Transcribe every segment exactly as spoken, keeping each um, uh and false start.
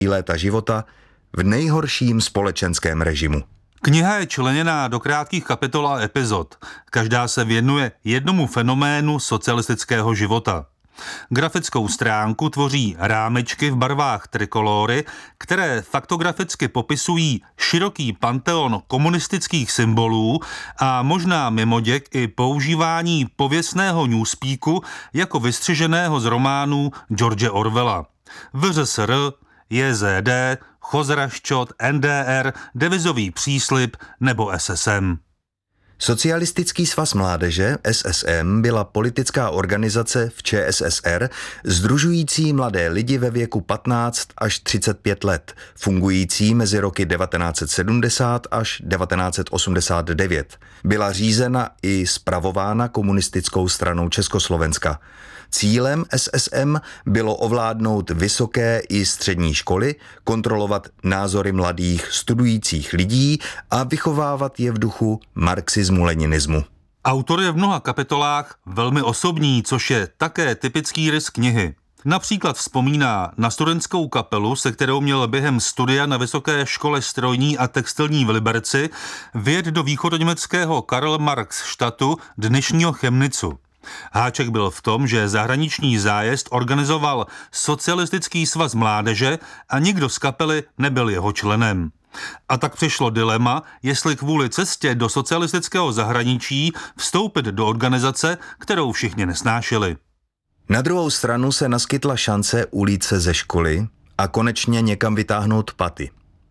léta života v nejhorším společenském režimu. Kniha je členěná do krátkých kapitol a epizod. Každá se věnuje jednomu fenoménu socialistického života. Grafickou stránku tvoří rámečky v barvách trikolory, které faktograficky popisují široký panteon komunistických symbolů a možná mimoděk i používání pověstného newspeaku jako vystřiženého z románů George Orwella. V R S R, J Z D, Chozraščot, N D R, devizový příslib nebo S S M. Socialistický svaz mládeže, S S M, byla politická organizace v Č S S R sdružující mladé lidi ve věku patnáct až třicet pět let, fungující mezi roky devatenáct set sedmdesát až devatenáct set osmdesát devět. Byla řízena i spravována komunistickou stranou Československa. Cílem S S M bylo ovládnout vysoké i střední školy, kontrolovat názory mladých studujících lidí a vychovávat je v duchu marxismu-leninismu. Autor je v mnoha kapitolách velmi osobní, což je také typický rys knihy. Například vzpomíná na studentskou kapelu, se kterou měl během studia na Vysoké škole strojní a textilní v Liberci vyjet do východoněmeckého Karl-Marx-štatu, dnešního Chemnicu. Háček byl v tom, že zahraniční zájezd organizoval Socialistický svaz mládeže a nikdo z kapely nebyl jeho členem. A tak přišlo dilema, jestli kvůli cestě do socialistického zahraničí vstoupit do organizace, kterou všichni nesnášeli. Na druhou stranu se naskytla šance ulít se ze školy a konečně někam vytáhnout paty.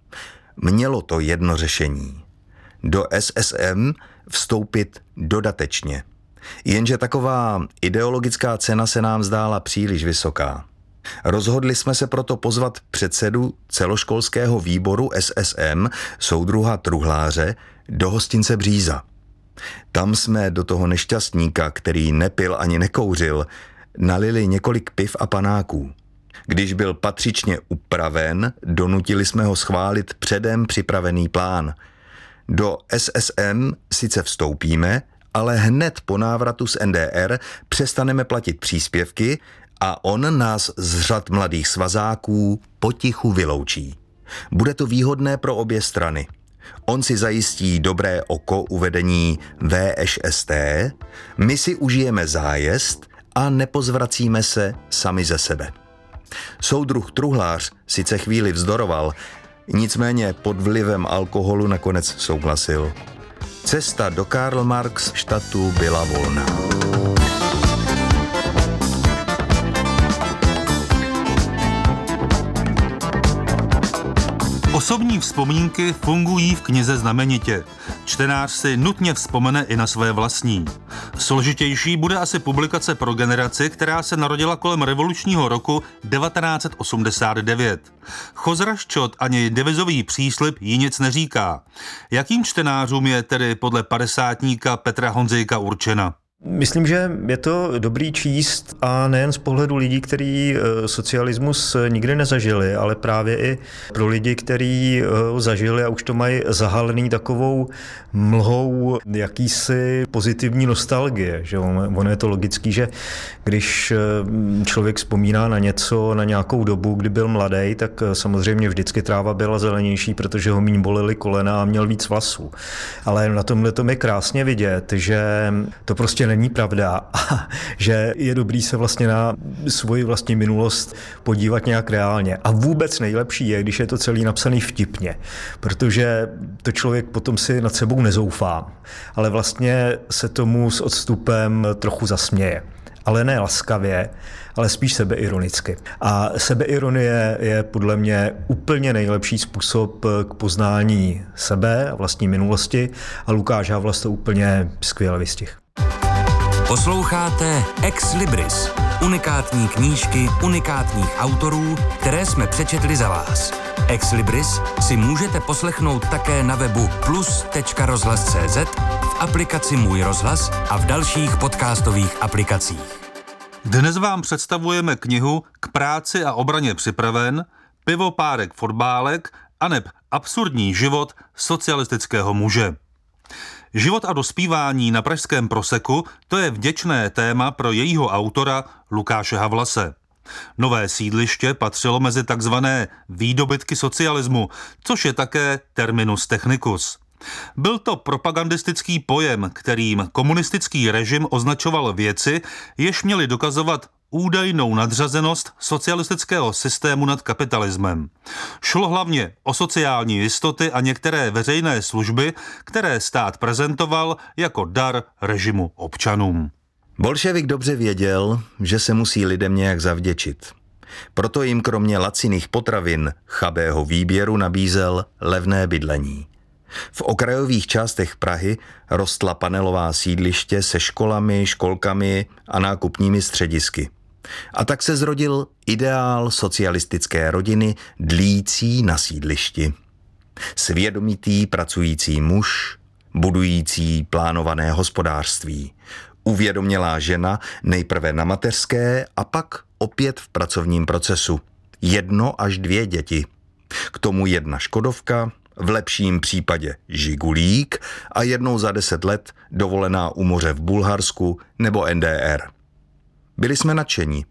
Mělo to jedno řešení. Do S S M vstoupit dodatečně. Jenže taková ideologická cena se nám zdála příliš vysoká. Rozhodli jsme se proto pozvat předsedu celoškolského výboru S S M, soudruha Truhláře, do hostince Bříza. Tam jsme do toho nešťastníka, který nepil ani nekouřil, nalili několik piv a panáků. Když byl patřičně upraven, donutili jsme ho schválit předem připravený plán. Do S S M sice vstoupíme, ale hned po návratu z N D R přestaneme platit příspěvky a on nás z řad mladých svazáků potichu vyloučí. Bude to výhodné pro obě strany. On si zajistí dobré oko u vedení V Š S T, my si užijeme zájezd a nepozvracíme se sami ze sebe. Soudruh Truhlář sice chvíli vzdoroval, nicméně pod vlivem alkoholu nakonec souhlasil. Cesta do Karl-Marx-štatu byla volná. Osobní vzpomínky fungují v knize znamenitě. Čtenář si nutně vzpomene i na své vlastní. Složitější bude asi publikace pro generaci, která se narodila kolem revolučního roku devatenáct set osmdesát devět. Chozraščot ani devizový příslib jí nic neříká. Jakým čtenářům je tedy podle padesátníka Petra Honzejka určena? Myslím, že je to dobrý číst a nejen z pohledu lidí, kteří socialismus nikdy nezažili, ale právě i pro lidi, kteří ho zažili a už to mají zahalený takovou mlhou jakýsi pozitivní nostalgie. Že ono je to logický, že když člověk vzpomíná na něco, na nějakou dobu, kdy byl mladý, tak samozřejmě vždycky tráva byla zelenější, protože ho míň bolely kolena a měl víc vlasů. Ale na tomhle tom je krásně vidět, že to prostě není pravda a že je dobrý se vlastně na svoji vlastní minulost podívat nějak reálně. A vůbec nejlepší je, když je to celý napsaný vtipně, protože to člověk potom si nad sebou nezoufá, ale vlastně se tomu s odstupem trochu zasměje. Ale ne laskavě, ale spíš sebeironicky. A sebeironie je podle mě úplně nejlepší způsob k poznání sebe a vlastní minulosti a Lukáš Havlas to úplně skvěle vystihl. Posloucháte Ex Libris, unikátní knížky unikátních autorů, které jsme přečetli za vás. Ex Libris si můžete poslechnout také na webu plus tečka rozhlas tečka cé zet, v aplikaci Můj rozhlas a v dalších podcastových aplikacích. Dnes vám představujeme knihu K práci a obraně připraven, Pivo, párek, fotbálek aneb Absurdní život socialistického muže. Život a dospívání na pražském Proseku, to je vděčné téma pro jejího autora Lukáše Havlase. Nové sídliště patřilo mezi takzvané výdobytky socialismu, což je také terminus technicus. Byl to propagandistický pojem, kterým komunistický režim označoval věci, jež měly dokazovat údajnou nadřazenost socialistického systému nad kapitalismem. Šlo hlavně o sociální jistoty a některé veřejné služby, které stát prezentoval jako dar režimu občanům. Bolševik dobře věděl, že se musí lidem nějak zavděčit. Proto jim kromě laciných potravin, chabého výběru nabízel levné bydlení. V okrajových částech Prahy rostla panelová sídliště se školami, školkami a nákupními středisky. A tak se zrodil ideál socialistické rodiny dlící na sídlišti. Svědomitý pracující muž, budující plánované hospodářství. Uvědomělá žena nejprve na mateřské a pak opět v pracovním procesu. Jedno až dvě děti. K tomu jedna škodovka, v lepším případě žigulík a jednou za deset let dovolená u moře v Bulharsku nebo N D R. Byli jsme nadšení.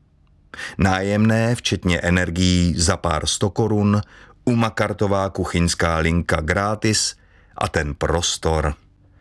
Nájemné, včetně energií za pár sto korun, umakartová kuchyňská linka gratis a ten prostor.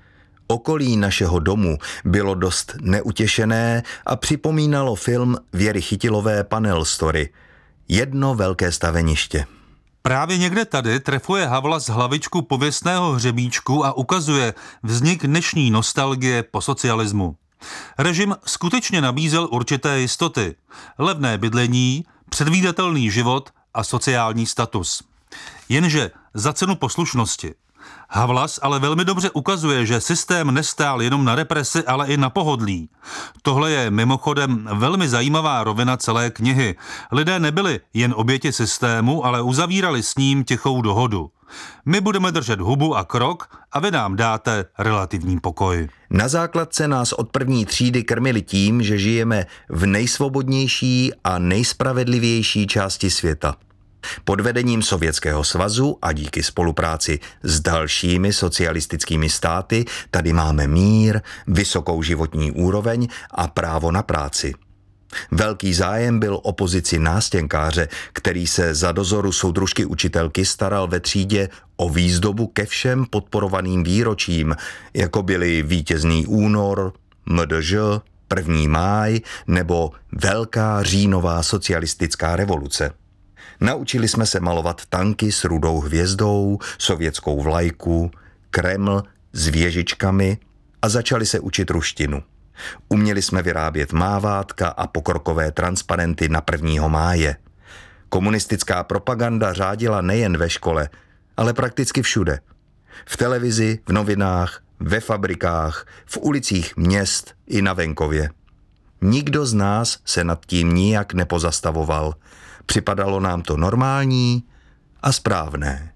Okolí našeho domu bylo dost neutěšené a připomínalo film Věry Chytilové Panel Story. Jedno velké staveniště. Právě někde tady trefuje Havlas hlavičku pověstného hřebíčku a ukazuje vznik dnešní nostalgie po socialismu. Režim skutečně nabízel určité jistoty. Levné bydlení, předvídatelný život a sociální status. Jenže za cenu poslušnosti. Havlas ale velmi dobře ukazuje, že systém nestál jenom na represi, ale i na pohodlí. Tohle je mimochodem velmi zajímavá rovina celé knihy. Lidé nebyli jen oběti systému, ale uzavírali s ním tichou dohodu. My budeme držet hubu a krok a vy nám dáte relativní pokoj. Na základce nás od první třídy krmili tím, že žijeme v nejsvobodnější a nejspravedlivější části světa. Pod vedením Sovětského svazu a díky spolupráci s dalšími socialistickými státy tady máme mír, vysokou životní úroveň a právo na práci. Velký zájem byl o pozici nástěnkáře, který se za dozoru soudružky učitelky staral ve třídě o výzdobu ke všem podporovaným výročím, jako byly Vítězný únor, M D Ž, první máj nebo Velká říjnová socialistická revoluce. Naučili jsme se malovat tanky s rudou hvězdou, sovětskou vlajku, Kreml s věžičkami a začali se učit ruštinu. Uměli jsme vyrábět mávátka a pokrokové transparenty na prvního máje. Komunistická propaganda řádila nejen ve škole, ale prakticky všude. V televizi, v novinách, ve fabrikách, v ulicích měst i na venkově. Nikdo z nás se nad tím nijak nepozastavoval. Připadalo nám to normální a správné.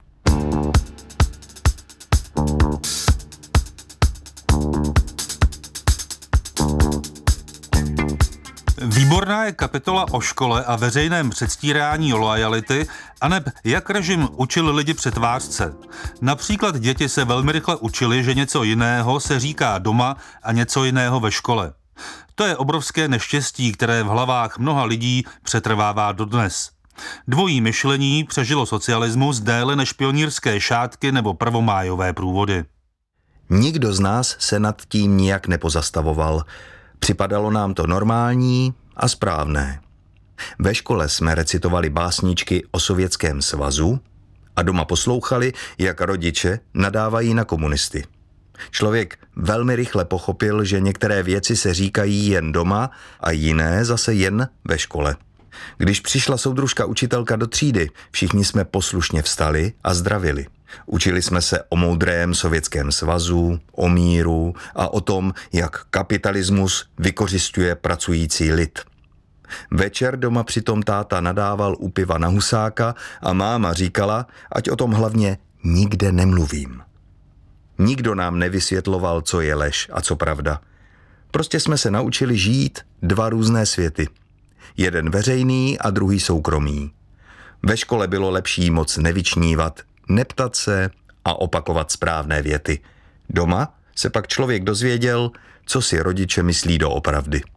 Výborná je kapitola o škole a veřejném předstírání loajality, aneb jak režim učil lidi přetvářce. Například děti se velmi rychle učili, že něco jiného se říká doma a něco jiného ve škole. To je obrovské neštěstí, které v hlavách mnoha lidí přetrvává dodnes. Dvojí myšlení přežilo socialismus déle než pionýrské šátky nebo prvomájové průvody. Nikdo z nás se nad tím nijak nepozastavoval. Připadalo nám to normální a správné. Ve škole jsme recitovali básničky o Sovětském svazu a doma poslouchali, jak rodiče nadávají na komunisty. Člověk velmi rychle pochopil, že některé věci se říkají jen doma a jiné zase jen ve škole. Když přišla soudružka učitelka do třídy, všichni jsme poslušně vstali a zdravili. Učili jsme se o moudrém Sovětském svazu, o míru a o tom, jak kapitalismus vykořisťuje pracující lid. Večer doma přitom táta nadával u piva na Husáka a máma říkala, ať o tom hlavně nikde nemluvím. Nikdo nám nevysvětloval, co je lež a co pravda. Prostě jsme se naučili žít dva různé světy. Jeden veřejný a druhý soukromý. Ve škole bylo lepší moc nevyčnívat, neptat se a opakovat správné věty. Doma se pak člověk dozvěděl, co si rodiče myslí doopravdy.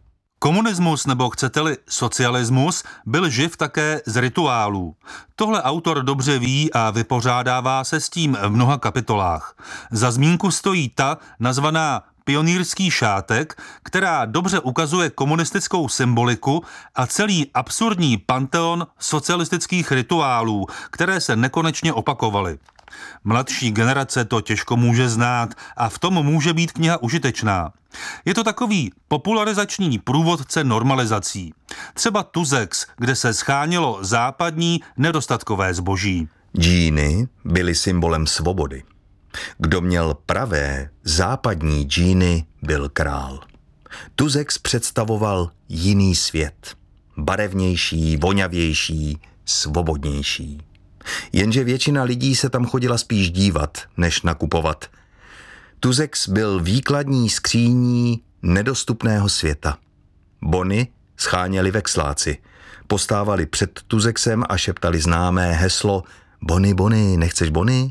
Komunismus, nebo chcete-li socialismus, byl živ také z rituálů. Tohle autor dobře ví a vypořádává se s tím v mnoha kapitolách. Za zmínku stojí ta nazvaná Pionýrský šátek, která dobře ukazuje komunistickou symboliku a celý absurdní panteon socialistických rituálů, které se nekonečně opakovaly. Mladší generace to těžko může znát a v tom může být kniha užitečná. Je to takový popularizační průvodce normalizací. Třeba Tuzex, kde se schánělo západní nedostatkové zboží. Džíny byly symbolem svobody. Kdo měl pravé západní džíny, byl král. Tuzex představoval jiný svět. Barevnější, voňavější, svobodnější. Jenže většina lidí se tam chodila spíš dívat, než nakupovat. Tuzex byl výkladní skříní nedostupného světa. Bony scháněli vexláci. Postávali před Tuzexem a šeptali známé heslo Bony, Bony, nechceš bony?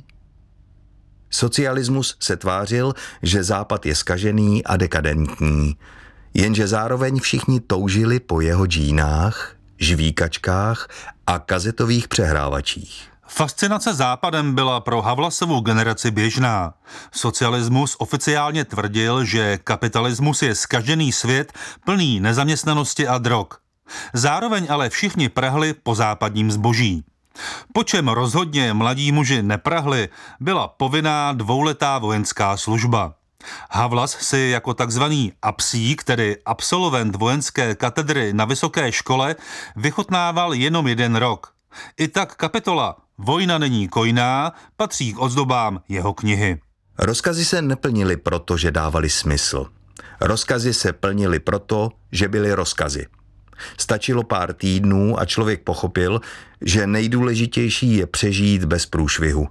Socialismus se tvářil, že Západ je zkažený a dekadentní, jenže zároveň všichni toužili po jeho džínách, žvíkačkách a kazetových přehrávačích. Fascinace Západem byla pro Havlasovu generaci běžná. Socialismus oficiálně tvrdil, že kapitalismus je zkažený svět plný nezaměstnanosti a drog. Zároveň ale všichni prahli po západním zboží. Po čem rozhodně mladí muži neprahli, byla povinná dvouletá vojenská služba. Havlas si jako takzvaný apsík, tedy absolvent vojenské katedry na vysoké škole, vychutnával jenom jeden rok. I tak kapitola Vojna není kojná patří k ozdobám jeho knihy. Rozkazy se neplnily proto, že dávali smysl. Rozkazy se plnily proto, že byly rozkazy. Stačilo pár týdnů a člověk pochopil, že nejdůležitější je přežít bez průšvihu.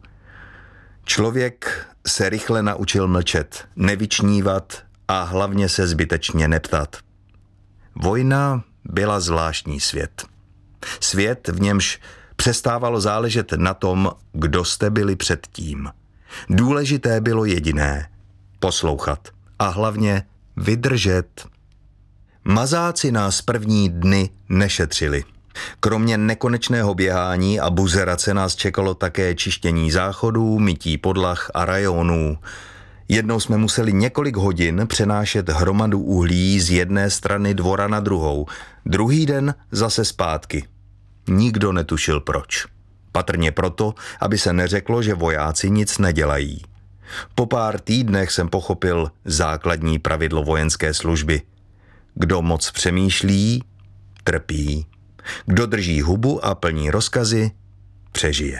Člověk se rychle naučil mlčet, nevyčnívat a hlavně se zbytečně neptat. Vojna byla zvláštní svět. Svět, v němž přestávalo záležet na tom, kdo jste byli předtím. Důležité bylo jediné – poslouchat a hlavně vydržet. Mazáci nás první dny nešetřili. Kromě nekonečného běhání a buzerace nás čekalo také čištění záchodů, mytí podlah a rajonů. Jednou jsme museli několik hodin přenášet hromadu uhlí z jedné strany dvora na druhou, druhý den zase zpátky. Nikdo netušil proč. Patrně proto, aby se neřeklo, že vojáci nic nedělají. Po pár týdnech jsem pochopil základní pravidlo vojenské služby. Kdo moc přemýšlí, trpí. Kdo drží hubu a plní rozkazy, přežije.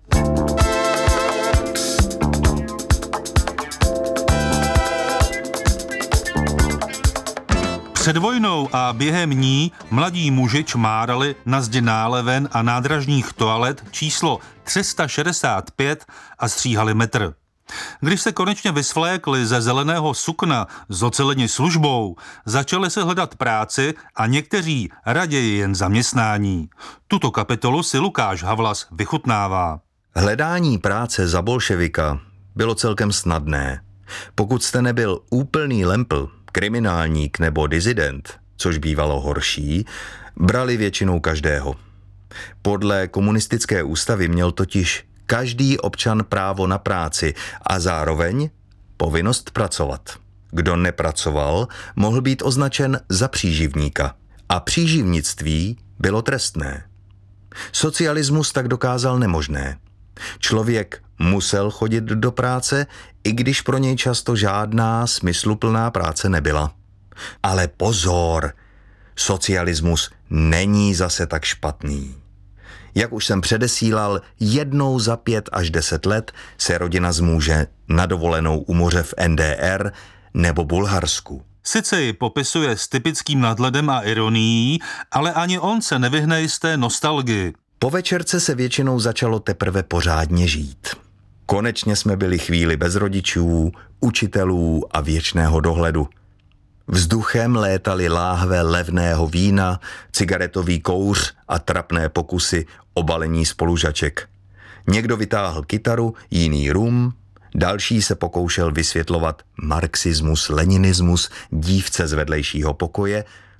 Před vojnou a během ní mladí muži čmárali na zdi náleven a nádražních toalet číslo tři sta šedesát pět a stříhali metr. Když se konečně vysvlékli ze zeleného sukna s oceleni službou, začali se hledat práci a někteří raději jen zaměstnání. Tuto kapitolu si Lukáš Havlas vychutnává. Hledání práce za bolševika bylo celkem snadné. Pokud jste nebyl úplný lempl, kriminálník nebo dizident, což bývalo horší, brali většinou každého. Podle komunistické ústavy měl totiž každý občan právo na práci a zároveň povinnost pracovat. Kdo nepracoval, mohl být označen za příživníka a příživnictví bylo trestné. Socialismus tak dokázal nemožné. Člověk musel chodit do práce, i když pro něj často žádná smysluplná práce nebyla. Ale pozor, socialismus není zase tak špatný. Jak už jsem předesílal, jednou za pět až deset let se rodina zmůže na dovolenou u moře v N D R nebo Bulharsku. Sice ji popisuje s typickým nadhledem a ironií, ale ani on se nevyhne jisté nostalgii. Po večerce se většinou začalo teprve pořádně žít. Konečně jsme byli chvíli bez rodičů, učitelů a věčného dohledu. Vzduchem létaly láhve levného vína, cigaretový kouř a trapné pokusy o balení spolužaček. Někdo vytáhl kytaru, jiný rum, další se pokoušel vysvětlovat marxismus, leninismus dívce z vedlejšího pokoje,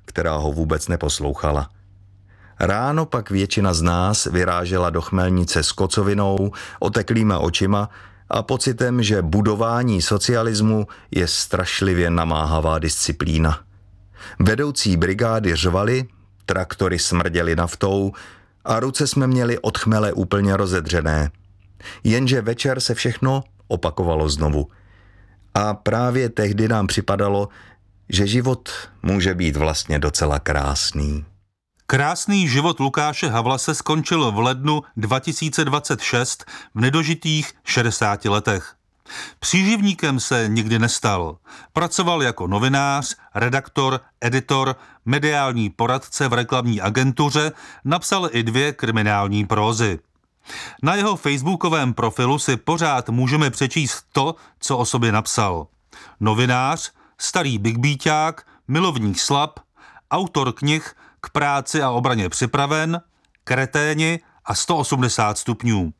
která ho vůbec neposlouchala. Ráno pak většina z nás vyrážela do Chmelnice s kocovinou, oteklýma očima a pocitem, že budování socialismu je strašlivě namáhavá disciplína. Vedoucí brigády řvali, traktory smrděly naftou a ruce jsme měli od chmele úplně rozedřené. Jenže večer se všechno opakovalo znovu. A právě tehdy nám připadalo, že život může být vlastně docela krásný. Krásný život Lukáše Havlase skončil v lednu dva tisíce dvacet šest v nedožitých šedesáti letech. Příživníkem se nikdy nestal. Pracoval jako novinář, redaktor, editor, mediální poradce v reklamní agentuře, napsal i dvě kriminální prózy. Na jeho facebookovém profilu si pořád můžeme přečíst to, co o sobě napsal. Novinář, starý bigbeaťák, milovník slab, autor knih K práci a obraně připraven, Kreténi a sto osmdesát stupňů.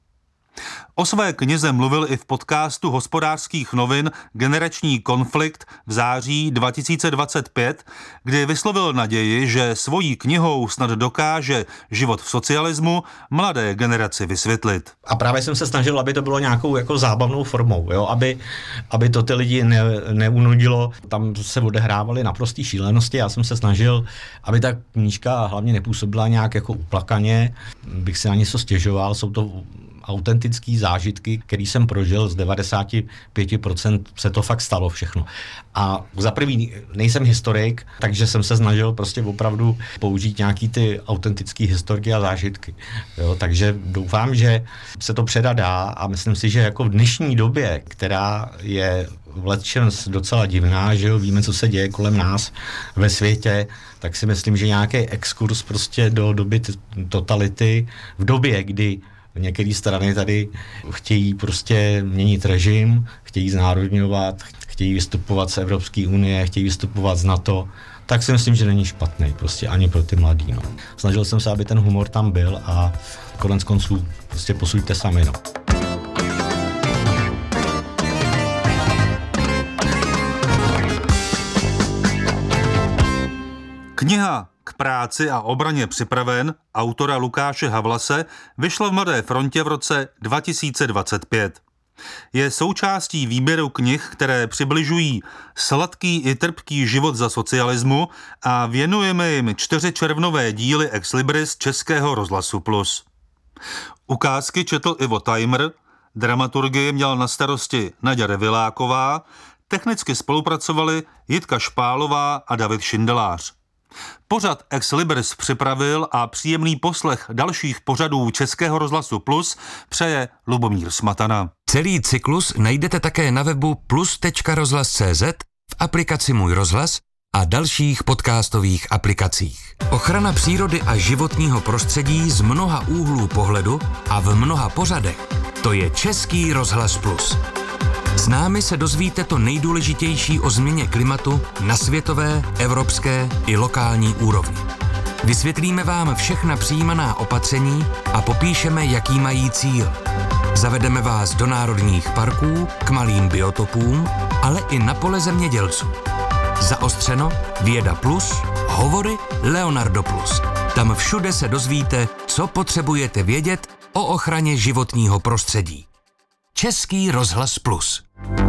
O své knize mluvil i v podcastu Hospodářských novin Generační konflikt v září dva tisíce dvacet pět, kdy vyslovil naději, že svojí knihou snad dokáže život v socialismu mladé generaci vysvětlit. A právě jsem se snažil, aby to bylo nějakou jako zábavnou formou, jo? Aby, aby to ty lidi ne, neunudilo. Tam se odehrávaly naprostý šílenosti. Já jsem se snažil, aby ta knížka hlavně nepůsobila nějak jako uplakaně, bych si na něco stěžoval. Jsou to autentický zážitky, který jsem prožil, z devadesát pět procent se to fakt stalo všechno. A za prvý nejsem historik, takže jsem se snažil prostě opravdu použít nějaký ty autentický historiky a zážitky. Jo, takže doufám, že se to předat dá a myslím si, že jako v dnešní době, která je v lecčems docela divná, že jo, víme, co se děje kolem nás ve světě, tak si myslím, že nějaký exkurs prostě do doby totality, v době, kdy některé strany tady chtějí prostě měnit režim, chtějí znárodňovat, chtějí vystupovat z Evropské unie, chtějí vystupovat z NATO, tak si myslím, že není špatný, prostě ani pro ty mladý. No. Snažil jsem se, aby ten humor tam byl a konec konců prostě posuďte sami. No. Kniha K práci a obraně připraven autora Lukáše Havlase vyšla v Mladé frontě v roce dva tisíce dvacet pět. Je součástí výběru knih, které přibližují sladký i trpký život za socialismu a věnujeme jim čtyři červnové díly Ex Libris Českého rozhlasu Plus. Ukázky četl Ivo Tajmr, dramaturgii měl na starosti Naďa Reviláková, technicky spolupracovali Jitka Špálová a David Šindelář. Pořad Ex Libris připravil a příjemný poslech dalších pořadů Českého rozhlasu Plus přeje Lubomír Smatana. Celý cyklus najdete také na webu plus tečka rozhlas tečka cé zet, v aplikaci Můj rozhlas a dalších podcastových aplikacích. Ochrana přírody a životního prostředí z mnoha úhlů pohledu a v mnoha pořadech. To je Český rozhlas Plus. S námi se dozvíte to nejdůležitější o změně klimatu na světové, evropské i lokální úrovni. Vysvětlíme vám všechna přijímaná opatření a popíšeme, jaký mají cíl. Zavedeme vás do národních parků, k malým biotopům, ale i na pole zemědělců. Zaostřeno Věda Plus, hovory Leonardo Plus. Tam všude se dozvíte, co potřebujete vědět o ochraně životního prostředí. Český rozhlas Plus.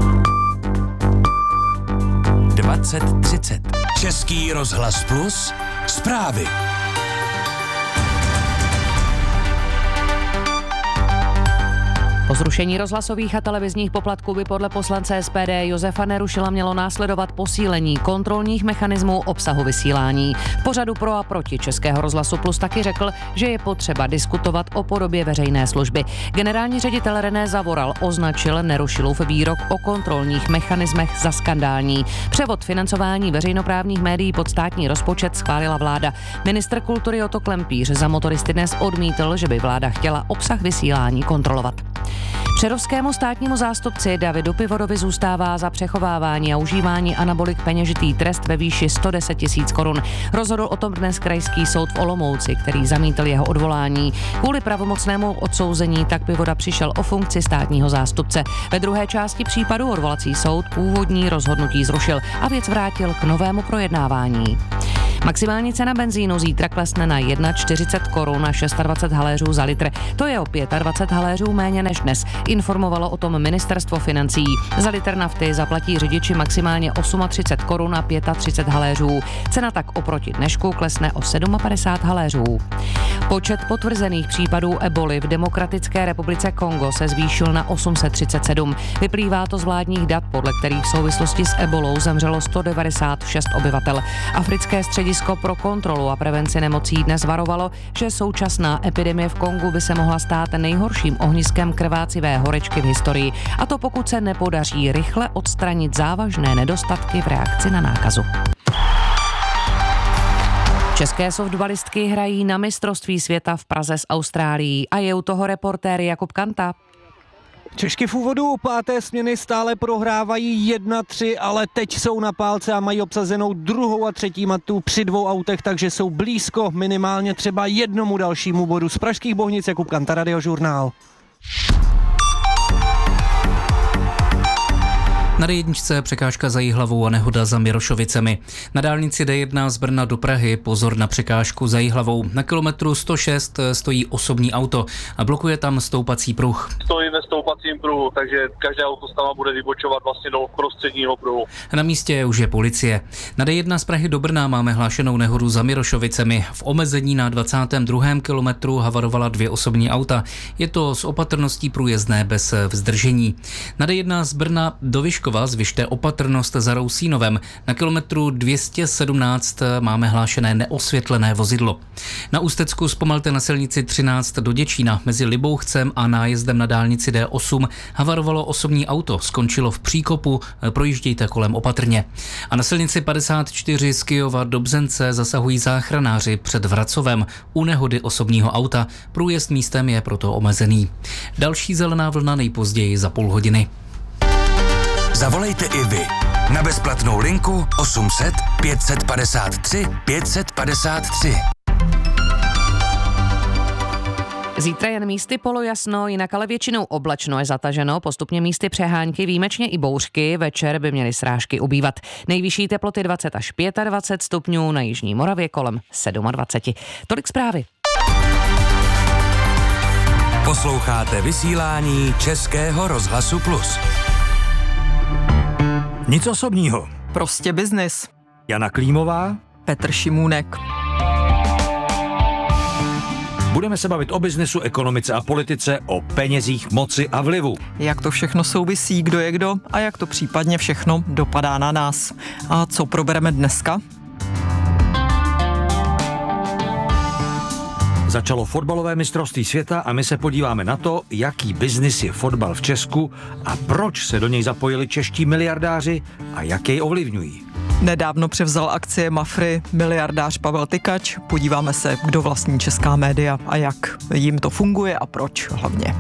dvacet třicet. Český rozhlas Plus. Zprávy. Po zrušení rozhlasových a televizních poplatků by podle poslance S P D Josefa Nerušila mělo následovat posílení kontrolních mechanismů obsahu vysílání. V pořadu Pro a proti Českého rozhlasu Plus taky řekl, že je potřeba diskutovat o podobě veřejné služby. Generální ředitel René Zavoral označil Nerušilův výrok o kontrolních mechanismech za skandální. Převod financování veřejnoprávních médií pod státní rozpočet schválila vláda. Ministr kultury Otto Klempíř za Motoristy dnes odmítl, že by vláda chtěla obsah vysílání kontrolovat. Přerovskému státnímu zástupci Davidu Pivodovi zůstává za přechovávání a užívání anabolik peněžitý trest ve výši sto deset tisíc korun. Rozhodl o tom dnes krajský soud v Olomouci, který zamítl jeho odvolání. Kvůli pravomocnému odsouzení tak Pivoda přišel o funkci státního zástupce. Ve druhé části případu odvolací soud původní rozhodnutí zrušil a věc vrátil k novému projednávání. Maximální cena benzínu zítra klesne na čtyřicet jedna korun na dvacet šest haléřů za litr. To je o dvacet pět haléřů méně než dnes. Informovalo o tom ministerstvo financí. Za litr nafty zaplatí řidiči maximálně třicet osm korun na třicet pět haléřů. Cena tak oproti dnešku klesne o padesát sedm haléřů. Počet potvrzených případů eboli v Demokratické republice Kongo se zvýšil na osm set třicet sedm. Vyplývá to z vládních dat, podle kterých v souvislosti s ebolou zemřelo sto devadesát šest obyvatel. Africké středisko pro kontrolu a prevenci nemocí dnes varovalo, že současná epidemie v Kongu by se mohla stát nejhorším ohniskem krvácivé horečky v historii, a to pokud se nepodaří rychle odstranit závažné nedostatky v reakci na nákazu. České softballistky hrají na mistrovství světa v Praze s Austrálií a je u toho reportér Jakub Kanta. Češky v úvodu páté směny stále prohrávají jedna tři, ale teď jsou na pálce a mají obsazenou druhou a třetí matu při dvou autech, takže jsou blízko minimálně třeba jednomu dalšímu bodu. Z pražských Bohnic Jakub Kanta, Radiožurnál. Na D jedna překážka za Jihlavou a nehoda za Mirošovicemi. Na dálnici D jedna z Brna do Prahy pozor na překážku za Jihlavou. Na kilometru sto šest stojí osobní auto a blokuje tam stoupací pruh. Stojí ve stoupacím pruhu, takže každé auto tam bude vybočovat vlastně do prostředního pruhu. Na místě už je policie. Na D jedna z Prahy do Brna máme hlášenou nehodu za Mirošovicemi. V omezení na dvacátém druhém kilometru havarovala dvě osobní auta. Je to s opatrností průjezdné bez vzdržení. Na D jedna z Brna do Vyškova zvyšte opatrnost za Rousínovem. Na kilometru dvě stě sedmnáct máme hlášené neosvětlené vozidlo. Na Ústecku zpomalte na silnici třináct do Děčína. Mezi Libouchcem a nájezdem na dálnici D osm havarovalo osobní auto. Skončilo v příkopu, projíždějte kolem opatrně. A na silnici padesát čtyři z Kyjova do Bzence zasahují záchranáři před Vracovem u nehody osobního auta. Průjezd místem je proto omezený. Další zelená vlna nejpozději za půl hodiny. Zavolejte i vy na bezplatnou linku osm set pět set padesát tři pět set padesát tři. Zítra jen místy polojasno, jinak ale většinou oblačno je zataženo, postupně místy přehánky, výjimečně i bouřky, večer by měly srážky ubývat. Nejvyšší teploty dvacet až dvacet pět stupňů, na jižní Moravě kolem dvacet sedm. Tolik zprávy. Posloucháte vysílání Českého rozhlasu Plus. Nic osobního. Prostě biznis. Jana Klímová, Petr Šimůnek. Budeme se bavit o biznesu, ekonomice a politice, o penězích, moci a vlivu. Jak to všechno souvisí, kdo je kdo a jak to případně všechno dopadá na nás. A co probereme dneska? Začalo fotbalové mistrovství světa a my se podíváme na to, jaký biznis je fotbal v Česku a proč se do něj zapojili čeští miliardáři a jak jej ovlivňují. Nedávno převzal akcie Mafry miliardář Pavel Tykač. Podíváme se, kdo vlastní česká média a jak jim to funguje a proč hlavně.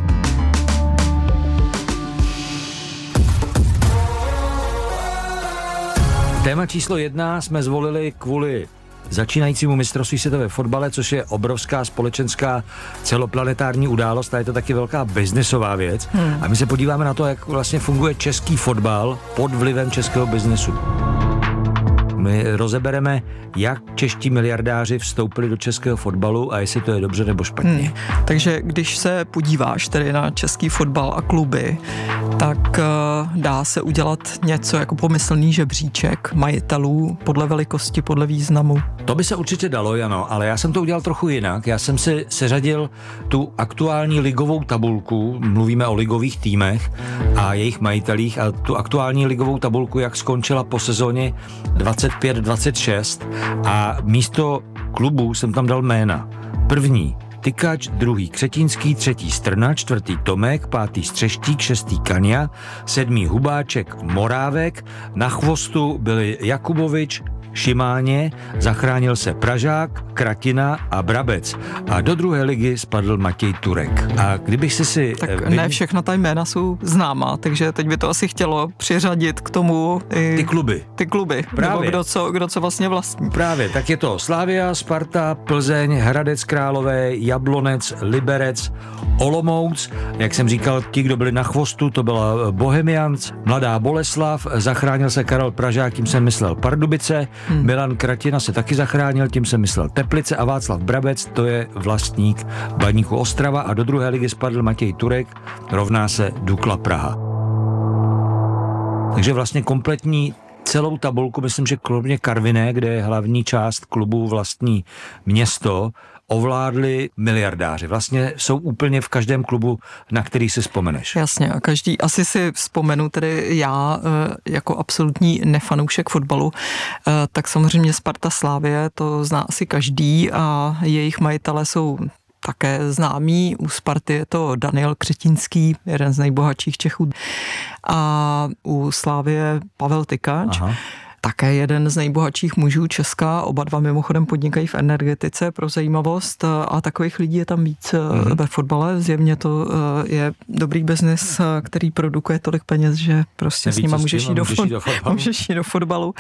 Téma číslo jedna jsme zvolili kvůli začínajícímu mistrovství světa ve fotbale, což je obrovská společenská celoplanetární událost a je to taky velká biznesová věc. Hmm. A my se podíváme na to, jak vlastně funguje český fotbal pod vlivem českého biznesu. My rozebereme, jak čeští miliardáři vstoupili do českého fotbalu a jestli to je dobře nebo špatně. Hmm. Takže když se podíváš tedy na český fotbal a kluby, tak uh, dá se udělat něco jako pomyslný žebříček majitelů podle velikosti, podle významu. To by se určitě dalo, Jano, ale já jsem to udělal trochu jinak. Já jsem si seřadil tu aktuální ligovou tabulku, mluvíme o ligových týmech a jejich majitelích a tu aktuální ligovou tabulku, jak skončila po sezóně dvacet pět dvacet šest a místo klubů jsem tam dal jména. První Tykač, druhý Křetínský, třetí Strna, čtvrtý Tomek, pátý Střeštík, šestý Kaňa, sedmý Hubáček, Morávek, na chvostu byli Jakubovič, Šimáně, zachránil se Pražák, Kratina a Brabec. A do druhé ligy spadl Matěj Turek. A kdybych si si... Tak ne všechna ta jména jsou známá, takže teď by to asi chtělo přiřadit k tomu i ty kluby. Ty kluby. Právě. Nebo kdo co, kdo co vlastně vlastní. Právě, tak je to Slavia, Sparta, Plzeň, Hradec Králové, Jablonec, Liberec, Olomouc. Jak jsem říkal, ti, kdo byli na chvostu, to byla Bohemians, Mladá Boleslav, zachránil se Karel Pražák, tím jsem myslel Pardubice, Hmm. Milan Kratina se taky zachránil, tím jsem myslel Teplice, a Václav Brabec, to je vlastník Baníku Ostrava, a do druhé ligy spadl Matěj Turek, rovná se Dukla Praha. Takže vlastně kompletní celou tabulku, myslím, že kromě Karviné, kde je hlavní část klubu vlastní město, ovládli miliardáři. Vlastně jsou úplně v každém klubu, na který si vzpomeneš. Jasně, a každý, asi si vzpomenu, tedy já jako absolutní nefanoušek fotbalu, tak samozřejmě Sparta Slavie, to zná asi každý, a jejich majitelé jsou také známí. U Sparty je to Daniel Křetínský, jeden z nejbohatších Čechů, a u Slavie Pavel Tykač. Aha. Také jeden z nejbohatších mužů Česka, oba dva mimochodem podnikají v energetice, pro zajímavost, a takových lidí je tam víc mm. ve fotbale. Zjevně to je dobrý biznis, který produkuje tolik peněz, že prostě Nevíc s nima můžeš jít, do, můžeš, jít do můžeš jít do fotbalu.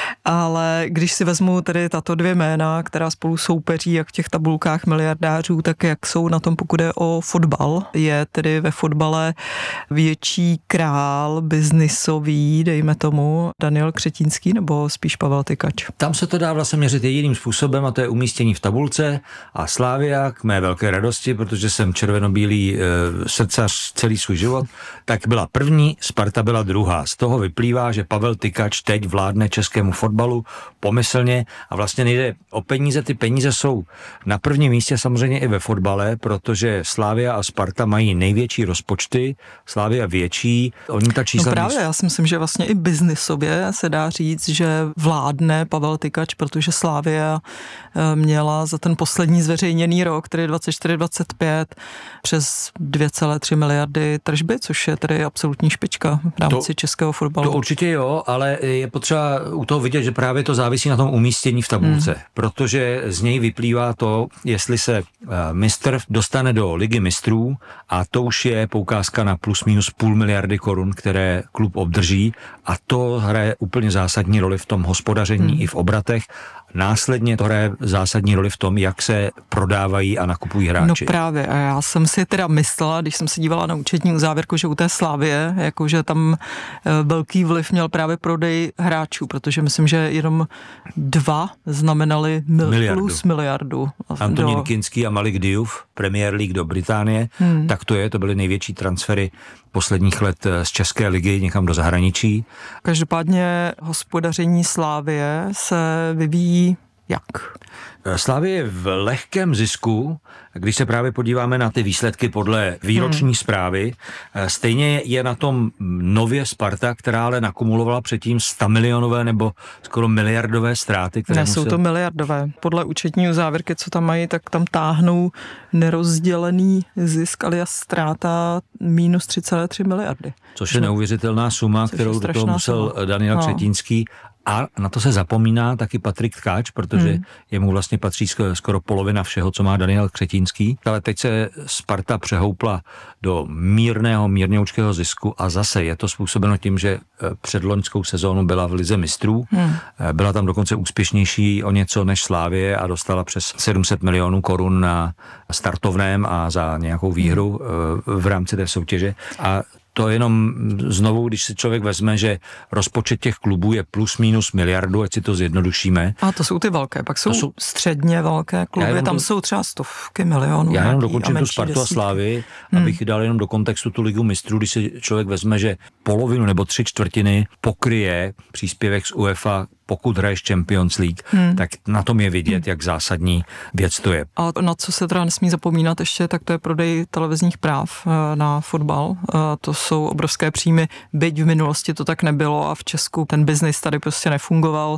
Ale když si vezmu tedy tato dvě jména, která spolu soupeří jak v těch tabulkách miliardářů, tak jak jsou na tom, pokud je o fotbal, je tedy ve fotbale větší král biznisový, dejme tomu, Daniel Křetínský, nebo spíš Pavel Tykač? Tam se to dá vlastně měřit jediným způsobem, a to je umístění v tabulce, a Slavia, k mé velké radosti, protože jsem červenobílý e, srdcař celý svůj život, tak byla první, Sparta byla druhá. Z toho vyplývá, že Pavel Tykač teď vládne českému fotbalu pomyslně, a vlastně nejde o peníze, ty peníze jsou na prvním místě samozřejmě i ve fotbale, protože Slavia a Sparta mají největší rozpočty, Slavia větší, oni ta čísla... No právě, já si myslím, že vlastně i biznisově se dá říct, že vládne Pavel Tykač, protože Slavia měla za ten poslední zveřejněný rok, tedy dvacet čtyři dvacet pět, přes dvě celé tři miliardy tržby, což je tedy absolutní špička v rámci to, českého fotbalu. To určitě jo, ale je potřeba u toho vidět, že právě to závisí na tom umístění v tabulce, hmm. protože z něj vyplývá to, jestli se mistr dostane do ligy mistrů, a to už je poukázka na plus minus půl miliardy korun, které klub obdrží, a to hraje úplně zásadní roli v tom hospodaření hmm. i v obratech. Následně to hraje zásadní roli v tom, jak se prodávají a nakupují hráči. No právě, a já jsem si teda myslela, když jsem se dívala na účetní uzávěrku, že u té Slavie, jakože tam velký vliv měl právě prodej hráčů, protože myslím, že jenom dva znamenali mil, miliardu. plus miliardu. Antonín do... Kinský a Malik Diouf, Premier League do Británie, hmm. tak to je, to byly největší transfery posledních let z České ligy někam do zahraničí. Každopádně hospodaření Slavie se vyvíjí jak? Slavie je v lehkém zisku, když se právě podíváme na ty výsledky podle výroční hmm. zprávy. Stejně je na tom nově Sparta, která ale nakumulovala předtím sto milionové nebo skoro miliardové ztráty. Které ne, musel... jsou to miliardové. Podle účetní závěrky, co tam mají, tak tam táhnou nerozdělený zisk, alias ztráta minus tři celé tři miliardy. Což je neuvěřitelná suma, kterou do toho musel suma. Daniel no. Křetínský. A na to se zapomíná taky Patrik Tkáč, protože hmm. jemu vlastně patří skoro polovina všeho, co má Daniel Křetínský. Ale teď se Sparta přehoupla do mírného, mírňoučkého zisku, a zase je to způsobeno tím, že před loňskou sezónu byla v lize mistrů. Hmm. Byla tam dokonce úspěšnější o něco než Slavie a dostala přes sedm set milionů korun na startovném a za nějakou výhru hmm. v rámci té soutěže. A to jenom znovu, když si člověk vezme, že rozpočet těch klubů je plus minus miliardu, ať si to zjednodušíme. A to jsou ty velké, pak jsou, jsou středně velké kluby, tam do... jsou třeba stovky milionů. Já jenom dokončím tu Spartu a Slávy, hmm. abych dal jenom do kontextu tu ligu mistrů, když si člověk vezme, že polovinu nebo tři čtvrtiny pokryje příspěvek z UEFA, pokud hraješ Champions League, hmm. tak na tom je vidět, jak zásadní věc to je. A na co se teda nesmí zapomínat ještě, tak to je prodej televizních práv na fotbal. To jsou obrovské příjmy, byť v minulosti to tak nebylo a v Česku ten biznis tady prostě nefungoval.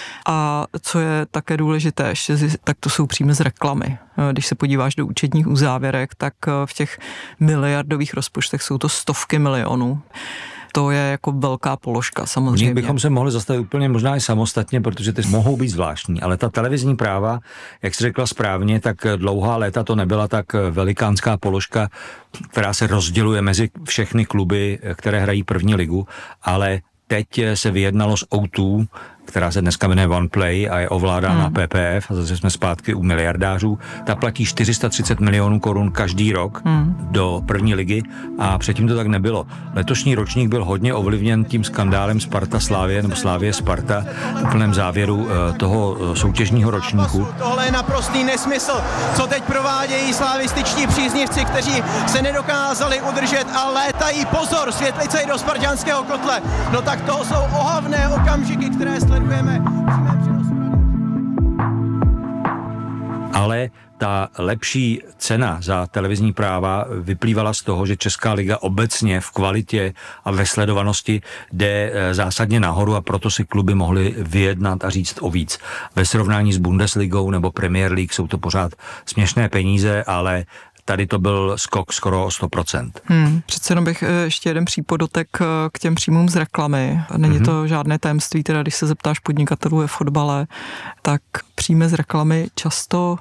A co je také důležité, ještě, tak to jsou příjmy z reklamy. Když se podíváš do účetních uzávěrek, tak v těch miliardových rozpočtech jsou to stovky milionů. To je jako velká položka, samozřejmě. Nich bychom se mohli zastavit úplně možná i samostatně, protože ty mohou být zvláštní, ale ta televizní práva, jak jsi řekla správně, tak dlouhá léta to nebyla tak velikánská položka, která se rozděluje mezi všechny kluby, které hrají první ligu, ale teď se vyjednalo s ó dva která se dneska jmenuje OnePlay a je ovládána hmm. P P F, a zase jsme zpátky u miliardářů, ta platí čtyři sta třicet milionů korun každý rok hmm. do první ligy a předtím to tak nebylo. Letošní ročník byl hodně ovlivněn tím skandálem Sparta Slavie nebo Slavie Sparta v plném závěru toho soutěžního ročníku. Tohle je naprostý nesmysl, co teď provádějí slavističtí příznivci, kteří se nedokázali udržet a létají. Pozor, světlice do spartanského kotle. No tak to jsou ohavné okamžiky, které sledujeme. Ale ta lepší cena za televizní práva vyplývala z toho, že Česká liga obecně v kvalitě a ve sledovanosti jde zásadně nahoru a proto si kluby mohly vyjednat a říct o víc. Ve srovnání s Bundesligou nebo Premier League jsou to pořád směšné peníze, ale tady to byl skok skoro o sto procent. Hmm, přece jenom bych ještě jeden přípodotek k těm příjmům z reklamy. Není mm-hmm. to žádné tajemství, teda když se zeptáš podnikatelů ve fotbale, tak příjmy z reklamy často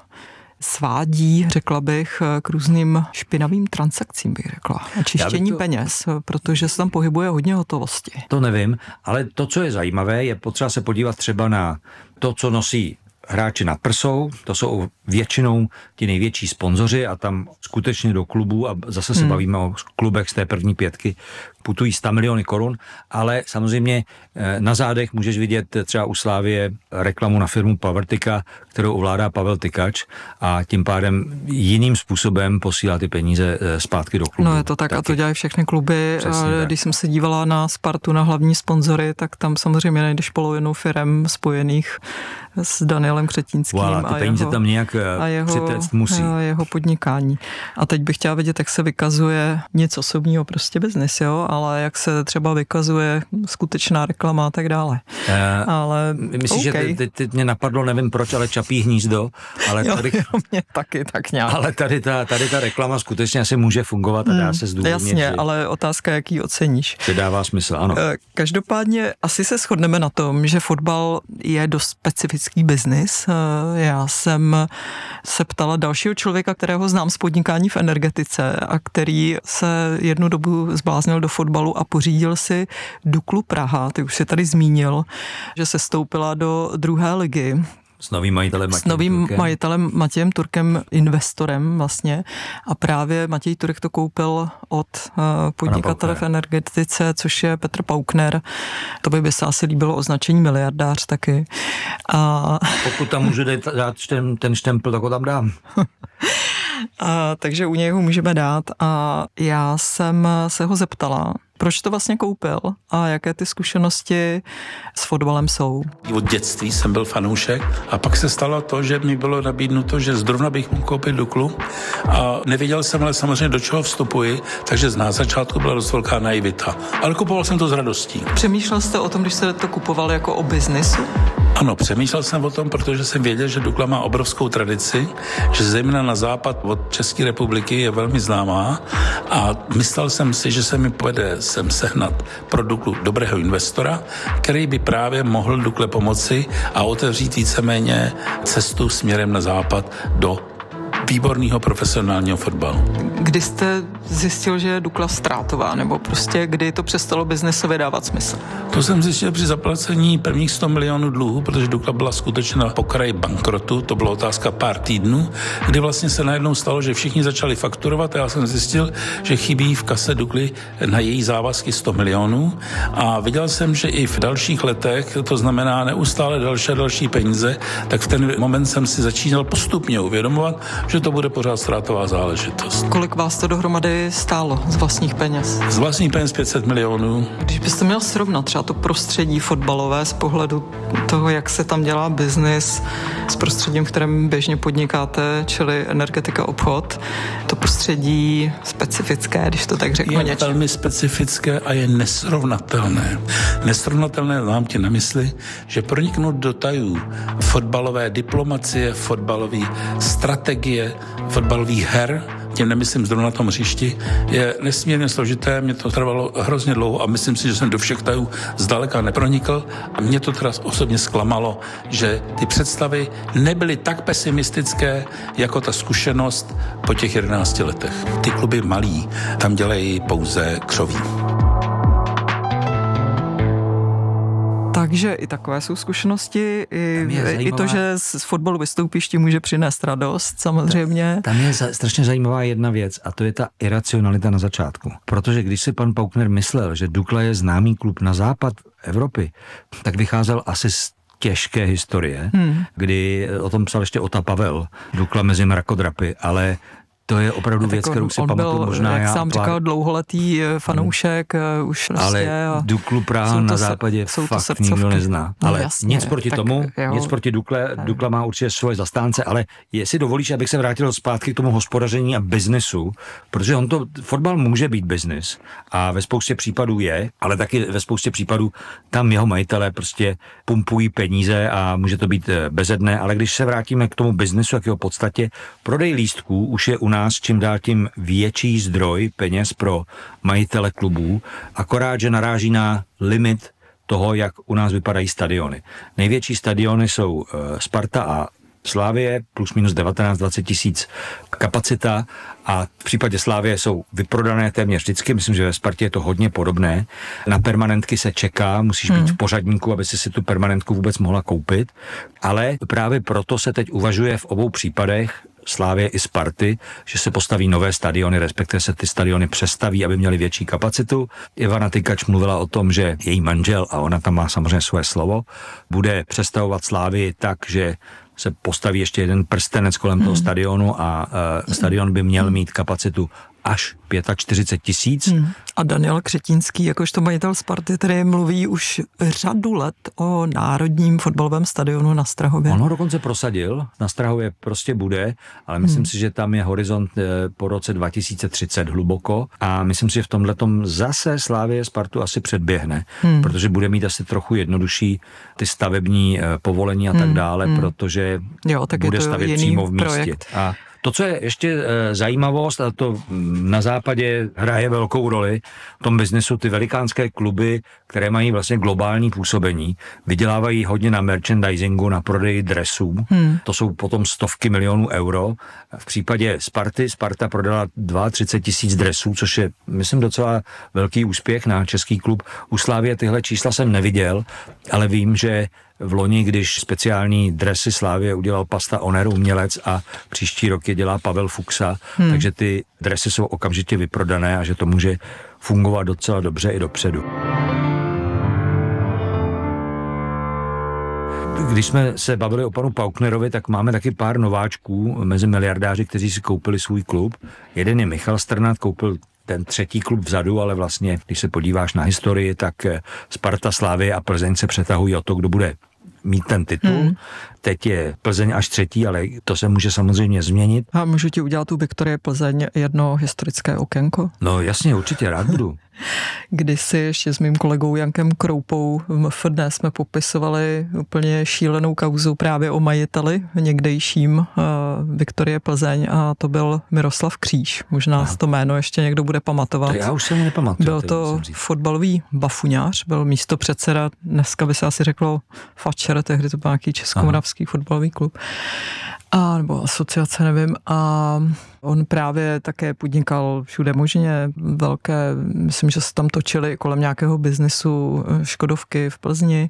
svádí, řekla bych, k různým špinavým transakcím, bych řekla. A čištění to... peněz, protože se tam pohybuje hodně hotovosti. To nevím, ale to, co je zajímavé, je potřeba se podívat třeba na to, co nosí hráči nad prsou, to jsou většinou ti největší sponzoři a tam skutečně do klubů, a zase se hmm. bavíme o klubech z té první pětky, putují sto miliony korun, ale samozřejmě na zádech můžeš vidět třeba u Slávie reklamu na firmu Powertika, kterou ovládá Pavel Tykač a tím pádem jiným způsobem posílá ty peníze zpátky do klubu. No je to tak Taky. A to dělají všechny kluby. Přesně Když tak. jsem se dívala na Spartu, na hlavní sponzory, tak tam samozřejmě najdeš polovinu firem spojených s Danielem Křetínským voilà, ty a, peníze jeho, tam nějak a jeho, přitéct musí. A jeho podnikání. A teď bych chtěla vědět, jak se vykazuje něco osobního, prostě biznis, jo, ale jak se třeba vykazuje skutečná reklama a tak dále. Uh, ale myslím, okay. že teď, teď mě napadlo, nevím proč, ale Čapí hnízdo, ale jo, tady, jo, mě taky tak nějak. Ale tady ta, tady ta reklama skutečně asi může fungovat a dá hmm, se zdůvodnit. Jasně, ale otázka, jaký oceníš. To dává smysl, ano. Každopádně asi se shodneme na tom, že fotbal je dost specifický biznis. Já jsem se ptala dalšího člověka, kterého znám z podnikání v energetice a který se jednu dobu zbláznil do fotbalu a pořídil si Duklu Praha. Ty už si tady zmínil, že se stoupila do druhé ligy. S novým majitelem Matějem S novým Turkem. majitelem Matějem Turkem, investorem vlastně. A právě Matěj Turek to koupil od uh, podnikatele v energetice, což je Petr Paukner. To by, by se asi líbilo označení miliardář taky. A... Pokud tam můžu dát ten, ten štempel, tak ho tam dám. A, takže u něj ho můžeme dát a já jsem se ho zeptala, proč to vlastně koupil a jaké ty zkušenosti s fotbalem jsou. Od dětství jsem byl fanoušek a pak se stalo to, že mi bylo nabídnuto, že zrovna bych mohl koupit Duklu a nevěděl jsem ale samozřejmě, do čeho vstupuji, takže na začátku byla dost velká naivita. Ale kupoval jsem to s radostí. Přemýšlel jste o tom, když jste to kupoval jako o biznisu? Ano, přemýšlel jsem o tom, protože jsem věděl, že Dukla má obrovskou tradici, že zejména na západ od České republiky je velmi známá a myslel jsem si, že se mi povede sem sehnat pro Duklu dobrého investora, který by právě mohl Dukle pomoci a otevřít víceméně cestu směrem na západ do výborného profesionálního fotbalu. Kdy jste zjistil, že je Dukla ztrátová, nebo prostě kdy to přestalo biznesově dávat smysl? To jsem zjistil při zaplacení prvních sto milionů dluhů, protože Dukla byla skutečně na pokraji bankrotu, to byla otázka pár týdnů, kdy vlastně se najednou stalo, že všichni začali fakturovat a já jsem zjistil, že chybí v kase Dukly na její závazky sto milionů a viděl jsem, že i v dalších letech, to znamená neustále další a další peníze, tak v ten moment jsem si začínal postupně uvědomovat, že to bude pořád ztrátová záležitost. Kolik vás to dohromady stálo z vlastních peněz? Z vlastních peněz pět set milionů. Když byste měl srovnat třeba to prostředí fotbalové z pohledu toho, jak se tam dělá biznis s prostředím, v kterém běžně podnikáte, čili energetika, obchod, to prostředí specifické, když to tak řeknu. Je něčem. velmi specifické a je nesrovnatelné. Nesrovnatelné mám ti na mysli, že proniknout do tajů fotbalové diplomacie, fotbalové strategie, fotbalových her, tím nemyslím zrovna na tom hřišti, je nesmírně složité, mě to trvalo hrozně dlouho a myslím si, že jsem do všech tajů zdaleka nepronikl a mě to teda osobně zklamalo, že ty představy nebyly tak pesimistické, jako ta zkušenost po těch jedenácti letech. Ty kluby malí, tam dělají pouze křoví. Takže i takové jsou zkušenosti, i, i to, že z fotbalu vystoupíš, ti může přinést radost, samozřejmě. Tam je za, strašně zajímavá jedna věc a to je ta iracionalita na začátku. Protože když si pan Paukner myslel, že Dukla je známý klub na západ Evropy, tak vycházel asi z těžké historie, hmm. kdy o tom psal ještě Ota Pavel, Dukla mezi mrakodrapy, ale to je opravdu věc, kterou si pamatuju možná jak já. sám pár... říkal, dlouholetý fanoušek, hmm. už prostě. Ale a Duklu Praha na západě fakt nikdo nezná. No, ale jasně, nic proti tomu, jo. nic proti Dukle, Dukla má určitě svoje zastánce, ale jestli dovolíš, abych se vrátil zpátky k tomu hospodaření a biznesu, protože on to, fotbal může být biznis a ve spoustě případů je, ale taky ve spoustě případů tam jeho majitelé prostě pumpují peníze a může to být bezedné, ale když se vrátíme k tomu biznesu, jak jeho podstatě, prodej lístků už je u nás čím dál tím větší zdroj peněz pro majitele klubů, akorát, že naráží na limit toho, jak u nás vypadají stadiony. Největší stadiony jsou Sparta a Slavie, plus minus devatenáct dvacet tisíc kapacita a v případě Slavie jsou vyprodané téměř vždycky, myslím, že ve Spartě je to hodně podobné. Na permanentky se čeká, musíš být v pořadníku, aby si si tu permanentku vůbec mohla koupit, ale právě proto se teď uvažuje v obou případech Slavie i Sparty, že se postaví nové stadiony, respektive se ty stadiony přestaví, aby měly větší kapacitu. Ivana Tykač mluvila o tom, že její manžel, a ona tam má samozřejmě svoje slovo, bude přestavovat Slavii tak, že se postaví ještě jeden prstenec kolem hmm. toho stadionu a uh, stadion by měl mít kapacitu až čtyřicet pět tisíc. Hmm. A Daniel Křetínský, jakožto majitel Sparty, který mluví už řadu let o národním fotbalovém stadionu na Strahově. On ho dokonce prosadil, na Strahově prostě bude, ale myslím hmm. si, že tam je horizont po roce dva tisíce třicet hluboko a myslím si, že v tomhletom zase Slavie Spartu asi předběhne, hmm. protože bude mít asi trochu jednodušší ty stavební povolení a tak hmm. dále, hmm. protože jo, tak bude je to stavět přímo v místě. Projekt. A to, co je ještě e, zajímavost, a to na západě hraje velkou roli v tom biznesu, ty velikánské kluby, které mají vlastně globální působení, vydělávají hodně na merchandisingu, na prodeji dresů. Hmm. To jsou potom stovky milionů euro. V případě Sparty, Sparta prodala třicet dva tisíc dresů, což je, myslím, docela velký úspěch na český klub. U Slavie tyhle čísla jsem neviděl, ale vím, že v loni, když speciální dresy Slavie udělal Pasta Oner, umělec, a příští rok je dělá Pavel Fuxa, hmm. takže ty dresy jsou okamžitě vyprodané a že to může fungovat docela dobře i dopředu. Když jsme se bavili o panu Pauknerovi, tak máme taky pár nováčků mezi miliardáři, kteří si koupili svůj klub. Jeden je Michal Strnad, koupil ten třetí klub vzadu, ale vlastně, když se podíváš na historii, tak Sparta, Slavie a Plzeň se přetahují o to, kdo bude mít ten titul. Hmm. Teď je Plzeň až třetí, ale to se může samozřejmě změnit. A můžu ti udělat tu Viktorie Plzeň jedno historické okénko? No jasně, určitě, rád budu. Kdysi ještě s mým kolegou Jankem Kroupou v M F D jsme popisovali úplně šílenou kauzu právě o majiteli někdejším uh, Viktorie Plzeň a to byl Miroslav Kříž. Možná to jméno ještě někdo bude pamatovat. To já už se mi nepamatuju. Byl to fotbalový bafuňář, byl místopředseda, dneska by se asi řeklo fačer, tehdy to byl nějaký českomoravský fotbalový klub. A, nebo asociace, nevím. A on právě také podnikal všude možně velké, myslím, že se tam točili kolem nějakého biznesu Škodovky v Plzni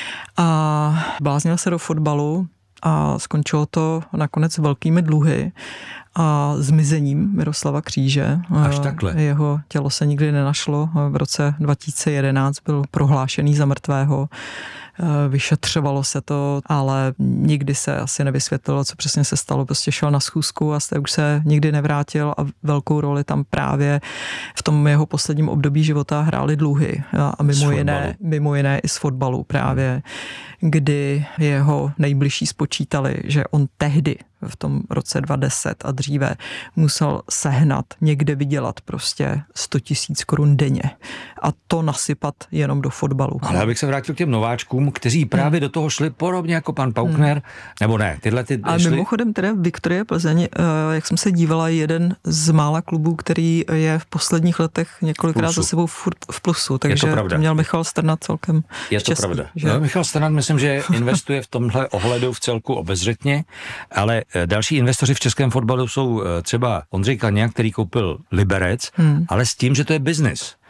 a bláznil se do fotbalu a skončilo to nakonec velkými dluhy a zmizením Miroslava Kříže. Až takhle. Jeho tělo se nikdy nenašlo. V roce dva tisíce jedenáct byl prohlášený za mrtvého. Vyšetřovalo se to, ale nikdy se asi nevysvětlilo, co přesně se stalo. Prostě šel na schůzku a z té už se nikdy nevrátil a velkou roli tam právě v tom jeho posledním období života hrály dluhy. A mimo jiné, mimo jiné i z fotbalu právě, kdy jeho nejbližší spočítali, že on tehdy v tom roce dva tisíce deset a dříve musel sehnat, někde vydělat prostě sto tisíc korun denně a to nasypat jenom do fotbalu. Ale já bych se vrátil k těm nováčkům, kteří právě hmm. do toho šli podobně jako pan Paukner, hmm. nebo ne, tyhle ty A šli... mimochodem teda Viktorie Plzeň, jak jsem se dívala, jeden z mála klubů, který je v posledních letech několikrát za sebou furt v plusu, takže to, to měl Michal Strnad celkem Je štěstí, to pravda. Že? No, Michal Strnad myslím, že investuje v tomhle ohledu v celku obezřetně, ale další investoři v českém fotbalu jsou třeba Ondřej Kaňák, který koupil Liberec, hmm. ale s tím, že to je biznis.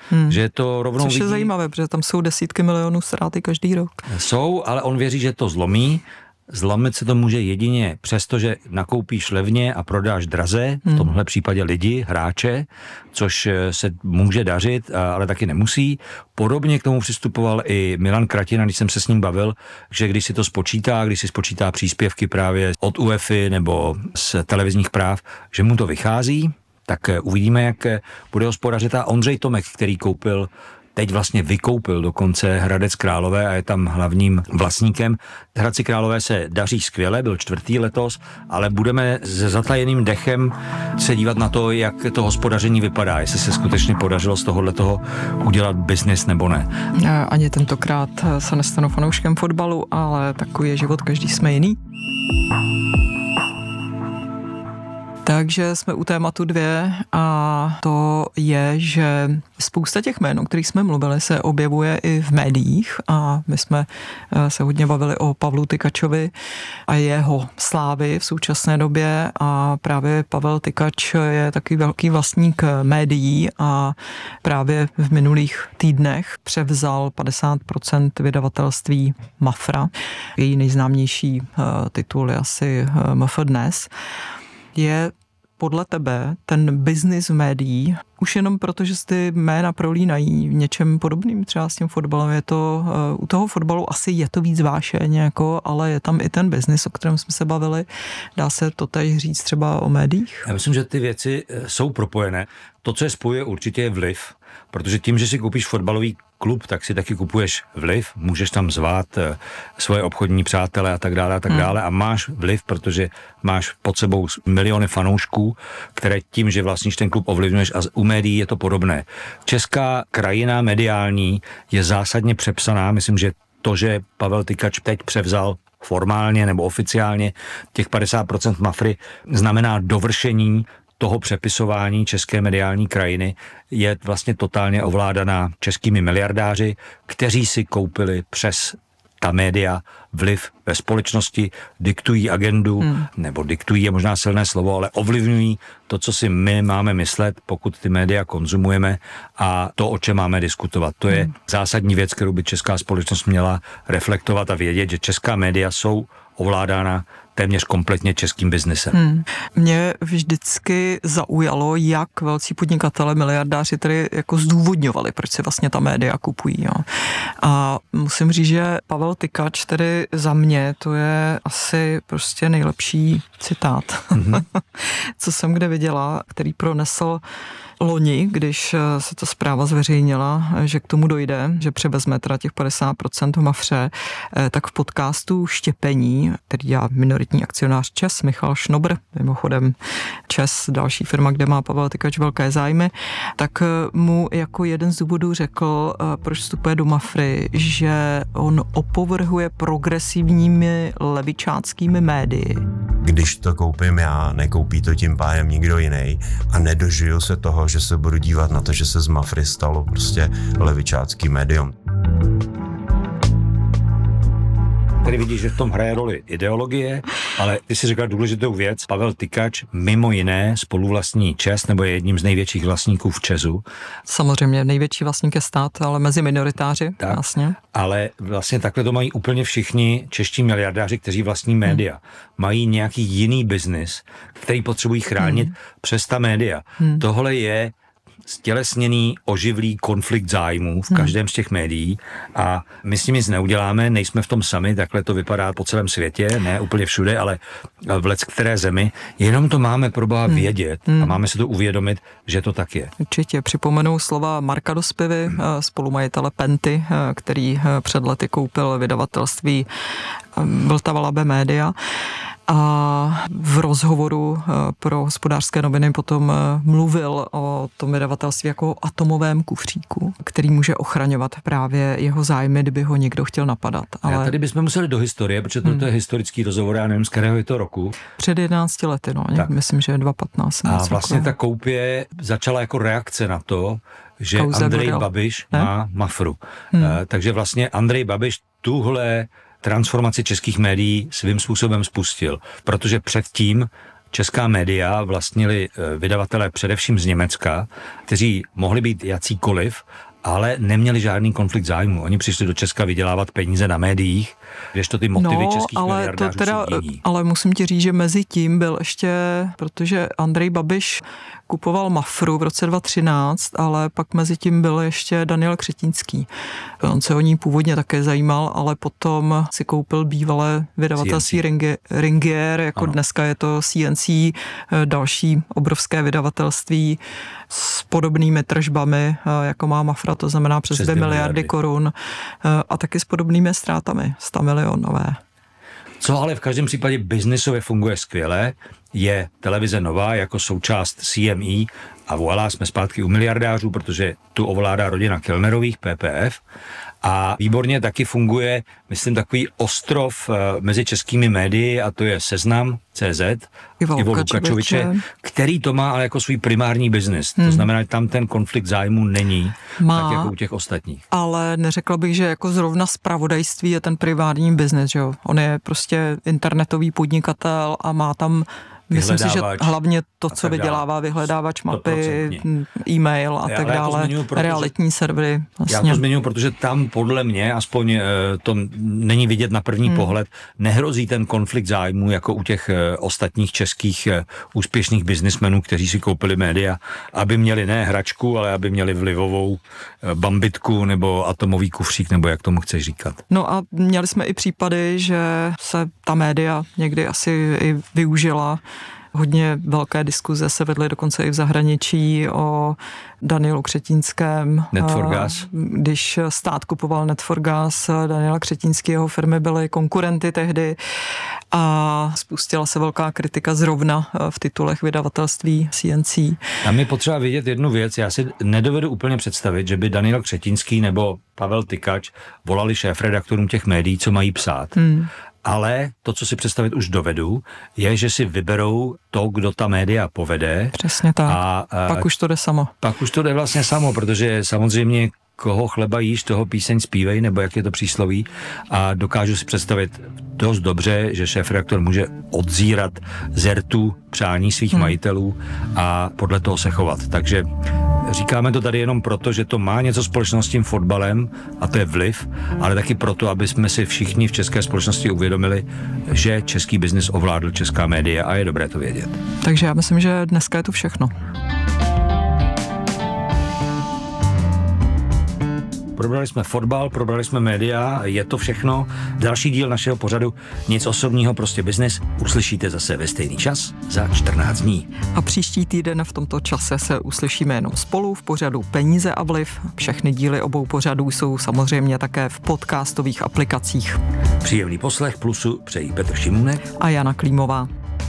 Hmm. Že to rovnou Což je vidí... zajímavé, protože tam jsou desítky milionů ztráty každý rok. Jsou, ale on věří, že to zlomí. Zlomit se to může jedině přesto, že nakoupíš levně a prodáš draze, v tomhle případě lidi, hráče, což se může dařit, ale taky nemusí. Podobně k tomu přistupoval i Milan Kratina, když jsem se s ním bavil, že když si to spočítá, když si spočítá příspěvky právě od UEFA nebo z televizních práv, že mu to vychází, tak uvidíme, jak bude hospodařit. A Ondřej Tomek, který koupil teď vlastně vykoupil dokonce Hradec Králové a je tam hlavním vlastníkem. Hradci Králové se daří skvěle, byl čtvrtý letos, ale budeme se zatajeným dechem se dívat na to, jak to hospodaření vypadá, jestli se skutečně podařilo z tohohle toho udělat biznis nebo ne. Ani tentokrát se nestanu fanouškem fotbalu, ale takový je život, každý jsme jiný. Takže jsme u tématu dvě a to je, že spousta těch jmén, o kterých jsme mluvili, se objevuje i v médiích a my jsme se hodně bavili o Pavlu Tykačovi a jeho slávy v současné době a právě Pavel Tykač je takový velký vlastník médií a právě v minulých týdnech převzal padesát procent vydavatelství Mafra. Její nejznámější titul je asi M F Dnes. Je podle tebe ten biznis v médií už jenom proto, že se ty jména prolínají v něčem podobným třeba s tím fotbalem, je to, u toho fotbalu asi je to víc vášeň, jako, ale je tam i ten biznis, o kterém jsme se bavili. Dá se to teď říct třeba o médiích? Já myslím, že ty věci jsou propojené. To, co je spojuje, určitě je vliv, protože tím, že si koupíš fotbalový klub, tak si taky kupuješ vliv, můžeš tam zvát svoje obchodní přátele a tak dále a tak dále a máš vliv, protože máš pod sebou miliony fanoušků, které tím, že vlastníš ten klub, ovlivňuješ a u médií je to podobné. Česká krajina mediální je zásadně přepsaná, myslím, že to, že Pavel Tykač teď převzal formálně nebo oficiálně těch padesát procent Mafry, znamená dovršení toho přepisování české mediální krajiny, je vlastně totálně ovládaná českými miliardáři, kteří si koupili přes ta média vliv ve společnosti, diktují agendu, hmm. nebo diktují je možná silné slovo, ale ovlivňují to, co si my máme myslet, pokud ty média konzumujeme a to, o čem máme diskutovat. To je hmm. zásadní věc, kterou by česká společnost měla reflektovat a vědět, že česká média jsou ovládána téměř kompletně českým biznesem. Hmm. Mě vždycky zaujalo, jak velcí podnikatele, miliardáři tedy jako zdůvodňovali, proč se vlastně ta média kupují. Jo. A musím říct, že Pavel Tykač tedy za mě, to je asi prostě nejlepší citát, mm-hmm. co jsem kde viděla, který pronesl loni, když se ta zpráva zveřejnila, že k tomu dojde, že převezme teda těch padesát procent v Mafře, tak v podcastu Štěpení, který dělá minoritní akcionář ČEZ, Michal Šnobr, mimochodem ČEZ, další firma, kde má Pavel Tykač velké zájmy, tak mu jako jeden z důvodů řekl, proč vstupuje do Mafry, že on opovrhuje progresivními levičáckými médii. Když to koupím já, nekoupí to tím pádem nikdo jiný a nedožiju se toho, že se budu dívat na to, že se z Mafry stalo prostě levičácký médium. Tady vidíš, že v tom hraje roli ideologie, ale ty si řekla důležitou věc. Pavel Tykač mimo jiné spoluvlastní ČEZ, nebo je jedním z největších vlastníků v ČEZu. Samozřejmě největší vlastník je stát, ale mezi minoritáři tak, vlastně. Ale vlastně takhle to mají úplně všichni čeští miliardáři, kteří vlastní média. Hmm. Mají nějaký jiný biznis, který potřebují chránit hmm. přes ta média. Hmm. Tohle je stělesněný, oživlý konflikt zájmů v každém z těch médií a my s tím nic neuděláme, nejsme v tom sami, takhle to vypadá po celém světě, ne úplně všude, ale v leckteré zemi, jenom to máme pro boha vědět hmm. a máme si to uvědomit, že to tak je. Určitě připomenu slova Marka Dospivy, spolumajitele Penty, který před lety koupil vydavatelství Vltava Labe Media. A v rozhovoru pro Hospodářské noviny potom mluvil o tom vydavatelství jako o atomovém kufříku, který může ochraňovat právě jeho zájmy, kdyby ho někdo chtěl napadat. Ale... A tady bychom museli do historie, protože to, hmm. to je historický rozhovor, já nevím, z kterého je to roku. Před jedenácti lety, no, tak. Myslím, že dva tisíce patnáct. A vlastně ta koupě začala jako reakce na to, že Kauze Andrej Goril. Babiš ne? má Mafru. Hmm. Uh, takže vlastně Andrej Babiš tuhle transformaci českých médií svým způsobem spustil, protože předtím česká média vlastnili vydavatelé především z Německa, kteří mohli být jacíkoliv, ale neměli žádný konflikt zájmu. Oni přišli do Česka vydělávat peníze na médiích, kdežto ty motivy no, českých ale miliardářů to teda, jsou jiní. ale musím ti říct, že mezi tím byl ještě, protože Andrej Babiš kupoval Mafru v roce dva tisíce třináct, ale pak mezi tím byl ještě Daniel Křetínský. On se o ní původně také zajímal, ale potom si koupil bývalé vydavatelství Ringi, Ringier, jako ano. Dneska je to C N C, další obrovské vydavatelství s podobnými tržbami, jako má Mafra, to znamená přes, přes dvě miliardy korun a taky s podobnými ztrátami, sto milionové. Co ale v každém případě biznisově funguje skvěle, je televize Nova jako součást C M E a voilà, jsme zpátky u miliardářů, protože tu ovládá rodina Kellnerových, P P F, a výborně taky funguje, myslím, takový ostrov mezi českými médii, a to je Seznam C Z, Ivo Lukačoviče, který to má ale jako svůj primární biznis. Hmm. To znamená, že tam ten konflikt zájmu není, má, tak jako u těch ostatních. Ale neřekla bych, že jako zrovna zpravodajství je ten primární biznis, že jo? On je prostě internetový podnikatel a má tam, myslím si, že hlavně to, co vydělává, vyhledávač mapy, e-mail a tak dále, zmiňuji, realitní servery. Vlastně. Já to zmiňuji, protože tam podle mě, aspoň to není vidět na první hmm. pohled, nehrozí ten konflikt zájmu jako u těch ostatních českých úspěšných biznismenů, kteří si koupili média, aby měli ne hračku, ale aby měli vlivovou bambitku nebo atomový kufřík, nebo jak tomu chceš říkat. No a měli jsme i případy, že se ta média někdy asi i využila. Hodně velké diskuze se vedly dokonce i v zahraničí o Danielu Křetínském. Net for Gas. Když stát kupoval Net for Gas, Daniela Křetínský, jeho firmy byly konkurenty tehdy a spustila se velká kritika zrovna v titulech vydavatelství C N C. Tam je potřeba vědět jednu věc, já si nedovedu úplně představit, že by Daniel Křetínský nebo Pavel Tykač volali šéfredaktorům těch médií, co mají psát. Hmm. Ale to, co si představit už dovedu, je, že si vyberou to, kdo ta média povede. Přesně tak. A, a pak už to jde samo. Pak už to jde vlastně samo, protože samozřejmě koho chleba jíš, toho píseň zpívej, nebo jak je to přísloví. A dokážu si představit dost dobře, že šéfredaktor může odzírat z rtů přání svých hmm. majitelů a podle toho se chovat. Takže říkáme to tady jenom proto, že to má něco společného s tím fotbalem, a to je vliv, ale taky proto, aby jsme si všichni v české společnosti uvědomili, že český biznis ovládl česká média a je dobré to vědět. Takže já myslím, že dneska je to všechno. Probrali jsme fotbal, probrali jsme média, je to všechno. Další díl našeho pořadu Nic osobního, prostě biznis uslyšíte zase ve stejný čas za čtrnáct dní. A příští týden v tomto čase se uslyšíme jenom spolu v pořadu Peníze a vliv. Všechny díly obou pořadů jsou samozřejmě také v podcastových aplikacích. Příjemný poslech Plusu přejí Petr Šimůnek a Jana Klímová.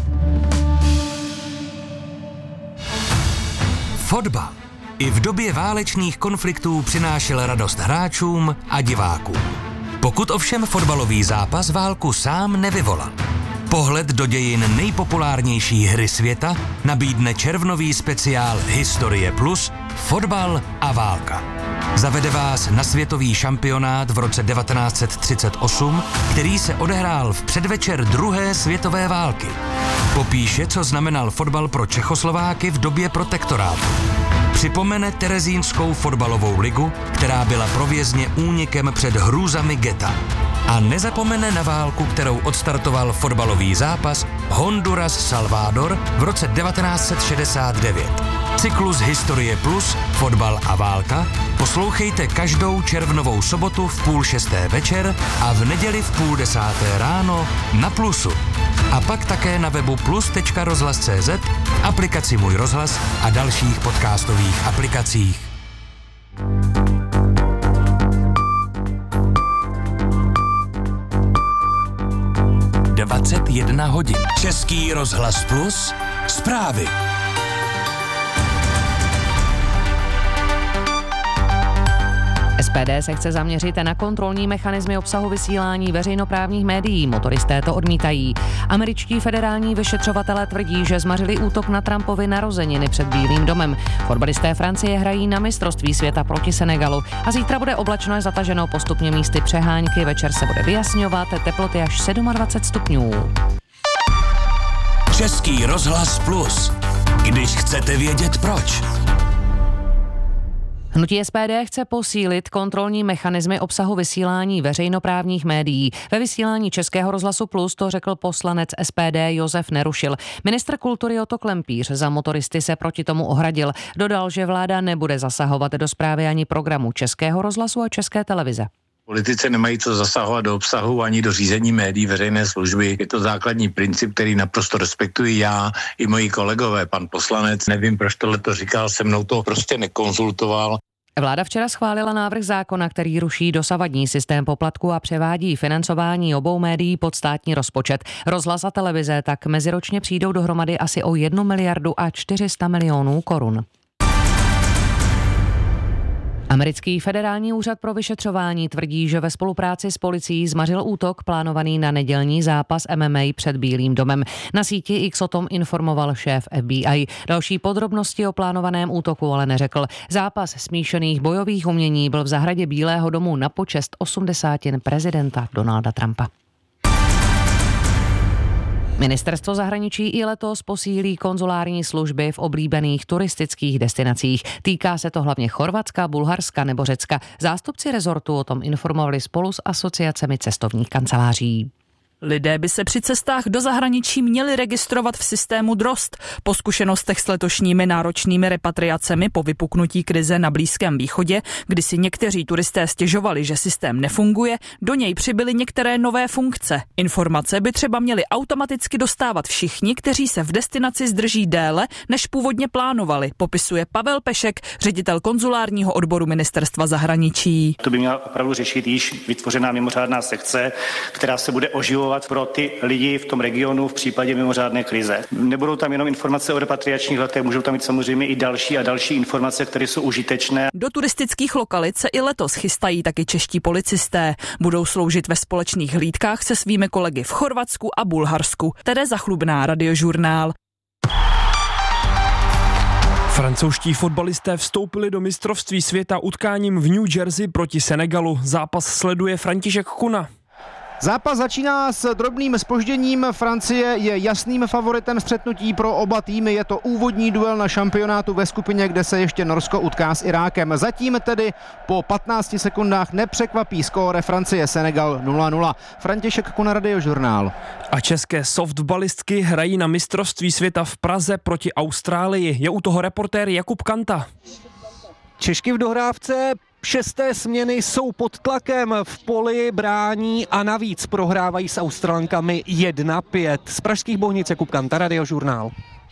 Fotbal i v době válečných konfliktů přinášel radost hráčům a divákům. Pokud ovšem fotbalový zápas válku sám nevyvolal. Pohled do dějin nejpopulárnější hry světa nabídne červnový speciál Historie plus Fotbal a válka. Zavede vás na světový šampionát v roce devatenáct set třicet osm, který se odehrál v předvečer druhé světové války. Popíše, co znamenal fotbal pro Čechoslováky v době protektorátu. Připomene terezínskou fotbalovou ligu, která byla provězně únikem před hrůzami geta. A nezapomene na válku, kterou odstartoval fotbalový zápas Honduras-Salvador v roce devatenáct set šedesát devět. Cyklus Historie plus, Fotbal a válka poslouchejte každou červnovou sobotu v půl šesté večer a v neděli v půl desáté ráno na Plusu. A pak také na webu plus tečka rozhlas tečka cé zet, aplikaci Můj rozhlas a dalších podcastových aplikacích. dvacet jedna hodin. Český rozhlas plus, zprávy. S P D se chce zaměřit na kontrolní mechanismy obsahu vysílání veřejnoprávních médií. Motoristé to odmítají. Američtí federální vyšetřovatelé tvrdí, že zmařili útok na Trumpovy narozeniny před Bílým domem. Fotbalisté Francie hrají na mistrovství světa proti Senegalu a zítra bude oblačno zataženo postupně místy přehánky. Večer se bude vyjasňovat, teploty až dvacet sedm stupňů. Český rozhlas Plus. Když chcete vědět proč. Hnutí S P D chce posílit kontrolní mechanismy obsahu vysílání veřejnoprávních médií. Ve vysílání Českého rozhlasu Plus to řekl poslanec S P D Josef Nerušil. Ministr kultury Otto Klempíř za motoristy se proti tomu ohradil. Dodal, že vláda nebude zasahovat do správy ani programu Českého rozhlasu a České televize. Politici nemají co zasahovat do obsahu ani do řízení médií veřejné služby. Je to základní princip, který naprosto respektuji já i moji kolegové. Pan poslanec, nevím, proč tohle to říkal, se mnou to prostě nekonzultoval. Vláda včera schválila návrh zákona, který ruší dosavadní systém poplatku a převádí financování obou médií pod státní rozpočet. Rozhlas a televize tak meziročně přijdou dohromady asi o jednu miliardu a čtyři sta milionů korun. Americký federální úřad pro vyšetřování tvrdí, že ve spolupráci s policií zmařil útok plánovaný na nedělní zápas M M A před Bílým domem. Na síti X o tom informoval šéf F B I. Další podrobnosti o plánovaném útoku ale neřekl. Zápas smíšených bojových umění byl v zahradě Bílého domu na počest osmdesátin prezidenta Donalda Trumpa. Ministerstvo zahraničí i letos posílí konzulární služby v oblíbených turistických destinacích. Týká se to hlavně Chorvatska, Bulharska nebo Řecka. Zástupci rezortu o tom informovali spolu s asociacemi cestovních kanceláří. Lidé by se při cestách do zahraničí měli registrovat v systému Drost. Po zkušenostech s letošními náročnými repatriacemi po vypuknutí krize na Blízkém východě, kdy si někteří turisté stěžovali, že systém nefunguje, do něj přibyly některé nové funkce. Informace by třeba měli automaticky dostávat všichni, kteří se v destinaci zdrží déle, než původně plánovali, popisuje Pavel Pešek, ředitel konzulárního odboru Ministerstva zahraničí. To by měla opravdu řešit již vytvořená mimořádná sekce, která se bude oživovat pro ty lidi v tom regionu v případě mimořádné krize. Nebudou tam jenom informace o repatriačních letech, můžou tam mít samozřejmě i další a další informace, které jsou užitečné. Do turistických lokalit se i letos chystají taky čeští policisté. Budou sloužit ve společných hlídkách se svými kolegy v Chorvatsku a Bulharsku. Tereza Chlubná, Radiožurnál. Francouzští fotbalisté vstoupili do mistrovství světa utkáním v New Jersey proti Senegalu. Zápas sleduje František Kuna. Zápas začíná s drobným zpožděním. Francie je jasným favoritem střetnutí pro oba týmy. Je to úvodní duel na šampionátu ve skupině, kde se ještě Norsko utká s Irákem. Zatím tedy po patnácti sekundách nepřekvapí skóre Francie-Senegal nula nula. František Kuna, Radiožurnál. A české softballistky hrají na mistrovství světa v Praze proti Austrálii. Je u toho reportér Jakub Kanta. Češky v dohrávce šesté směny jsou pod tlakem, v poli brání a navíc prohrávají s Australankami jedna pět. Z pražských Bohnic Jakub Kanta, Radiožurnál.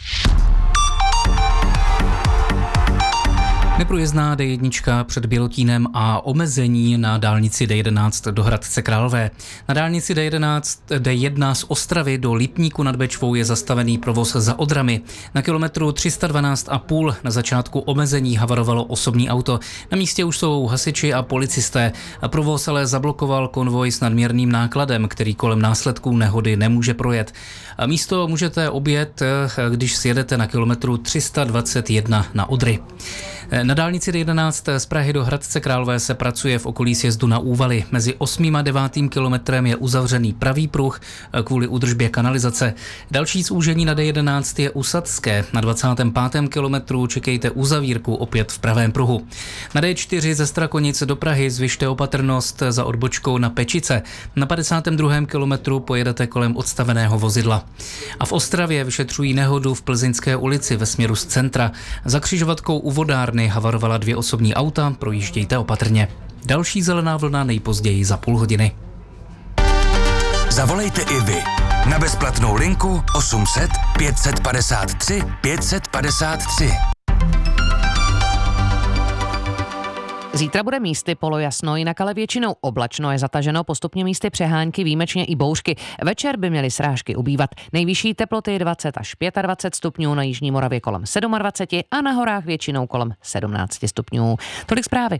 Neprůjezdná D jedna před Bělotínem a omezení na dálnici D jedenáct do Hradce Králové. Na dálnici D jedenáct D jedna z Ostravy do Lipníku nad Bečvou je zastavený provoz za Odrami. Na kilometru tři sta dvanáct a půl na začátku omezení havarovalo osobní auto. Na místě už jsou hasiči a policisté. Provoz ale zablokoval konvoj s nadměrným nákladem, který kolem následků nehody nemůže projet. A místo můžete objet, když sjedete na kilometru tři sta dvacet jedna na Odry. Na dálnici D jedenáct z Prahy do Hradce Králové se pracuje v okolí sjezdu na Úvaly. Mezi osmým a devátým kilometrem je uzavřený pravý pruh kvůli údržbě kanalizace. Další zúžení na D jedenáct je u Sadské. Na dvacátém pátém kilometru čekejte uzavírku opět v pravém pruhu. Na D čtyři ze Strakonic do Prahy zvyšte opatrnost za odbočkou na Pečice. Na padesátém druhém kilometru pojedete kolem odstaveného vozidla. A v Ostravě vyšetřují nehodu v Plzeňské ulici ve směru z centra. Za křižovatkou u vodárny havarovala dvě osobní auta, projíždějte opatrně. Další zelená vlna nejpozději za půl hodiny. Zavolejte i vy na bezplatnou linku osm set pět set padesát tři pět set padesát tři. Zítra bude místy polojasno, jinak ale většinou oblačno, je zataženo, postupně místy přehánky, výjimečně i bouřky. Večer by měly srážky ubývat. Nejvyšší teploty dvacet až dvacet pět stupňů, na jižní Moravě kolem dvacet sedm a na horách většinou kolem sedmnáct stupňů. Tolik zprávy.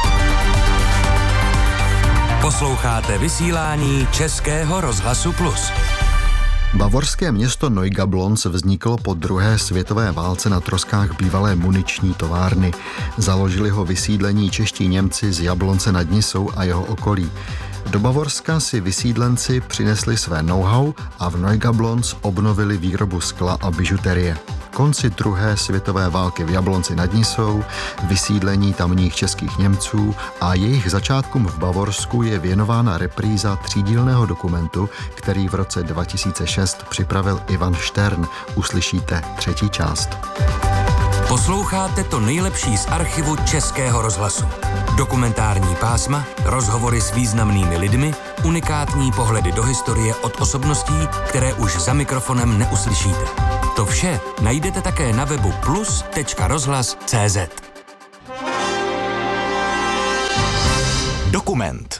Posloucháte vysílání Českého rozhlasu Plus. Bavorské město Neugablonz vzniklo po druhé světové válce na troskách bývalé muniční továrny. Založili ho vysídlení čeští Němci z Jablonce nad Nisou a jeho okolí. Do Bavorska si vysídlenci přinesli své know-how a v Neugablonz obnovili výrobu skla a bižuterie. Konci druhé světové války v Jablonci nad Nisou, vysídlení tamních českých Němců a jejich začátkům v Bavorsku je věnována repríza třídílného dokumentu, který v roce dva tisíce šest připravil Ivan Štern. Uslyšíte třetí část. Posloucháte to nejlepší z archivu Českého rozhlasu. Dokumentární pásma, rozhovory s významnými lidmi, unikátní pohledy do historie od osobností, které už za mikrofonem neuslyšíte. To vše najdete také na webu plus tečka rozhlas tečka cé zet. Dokument.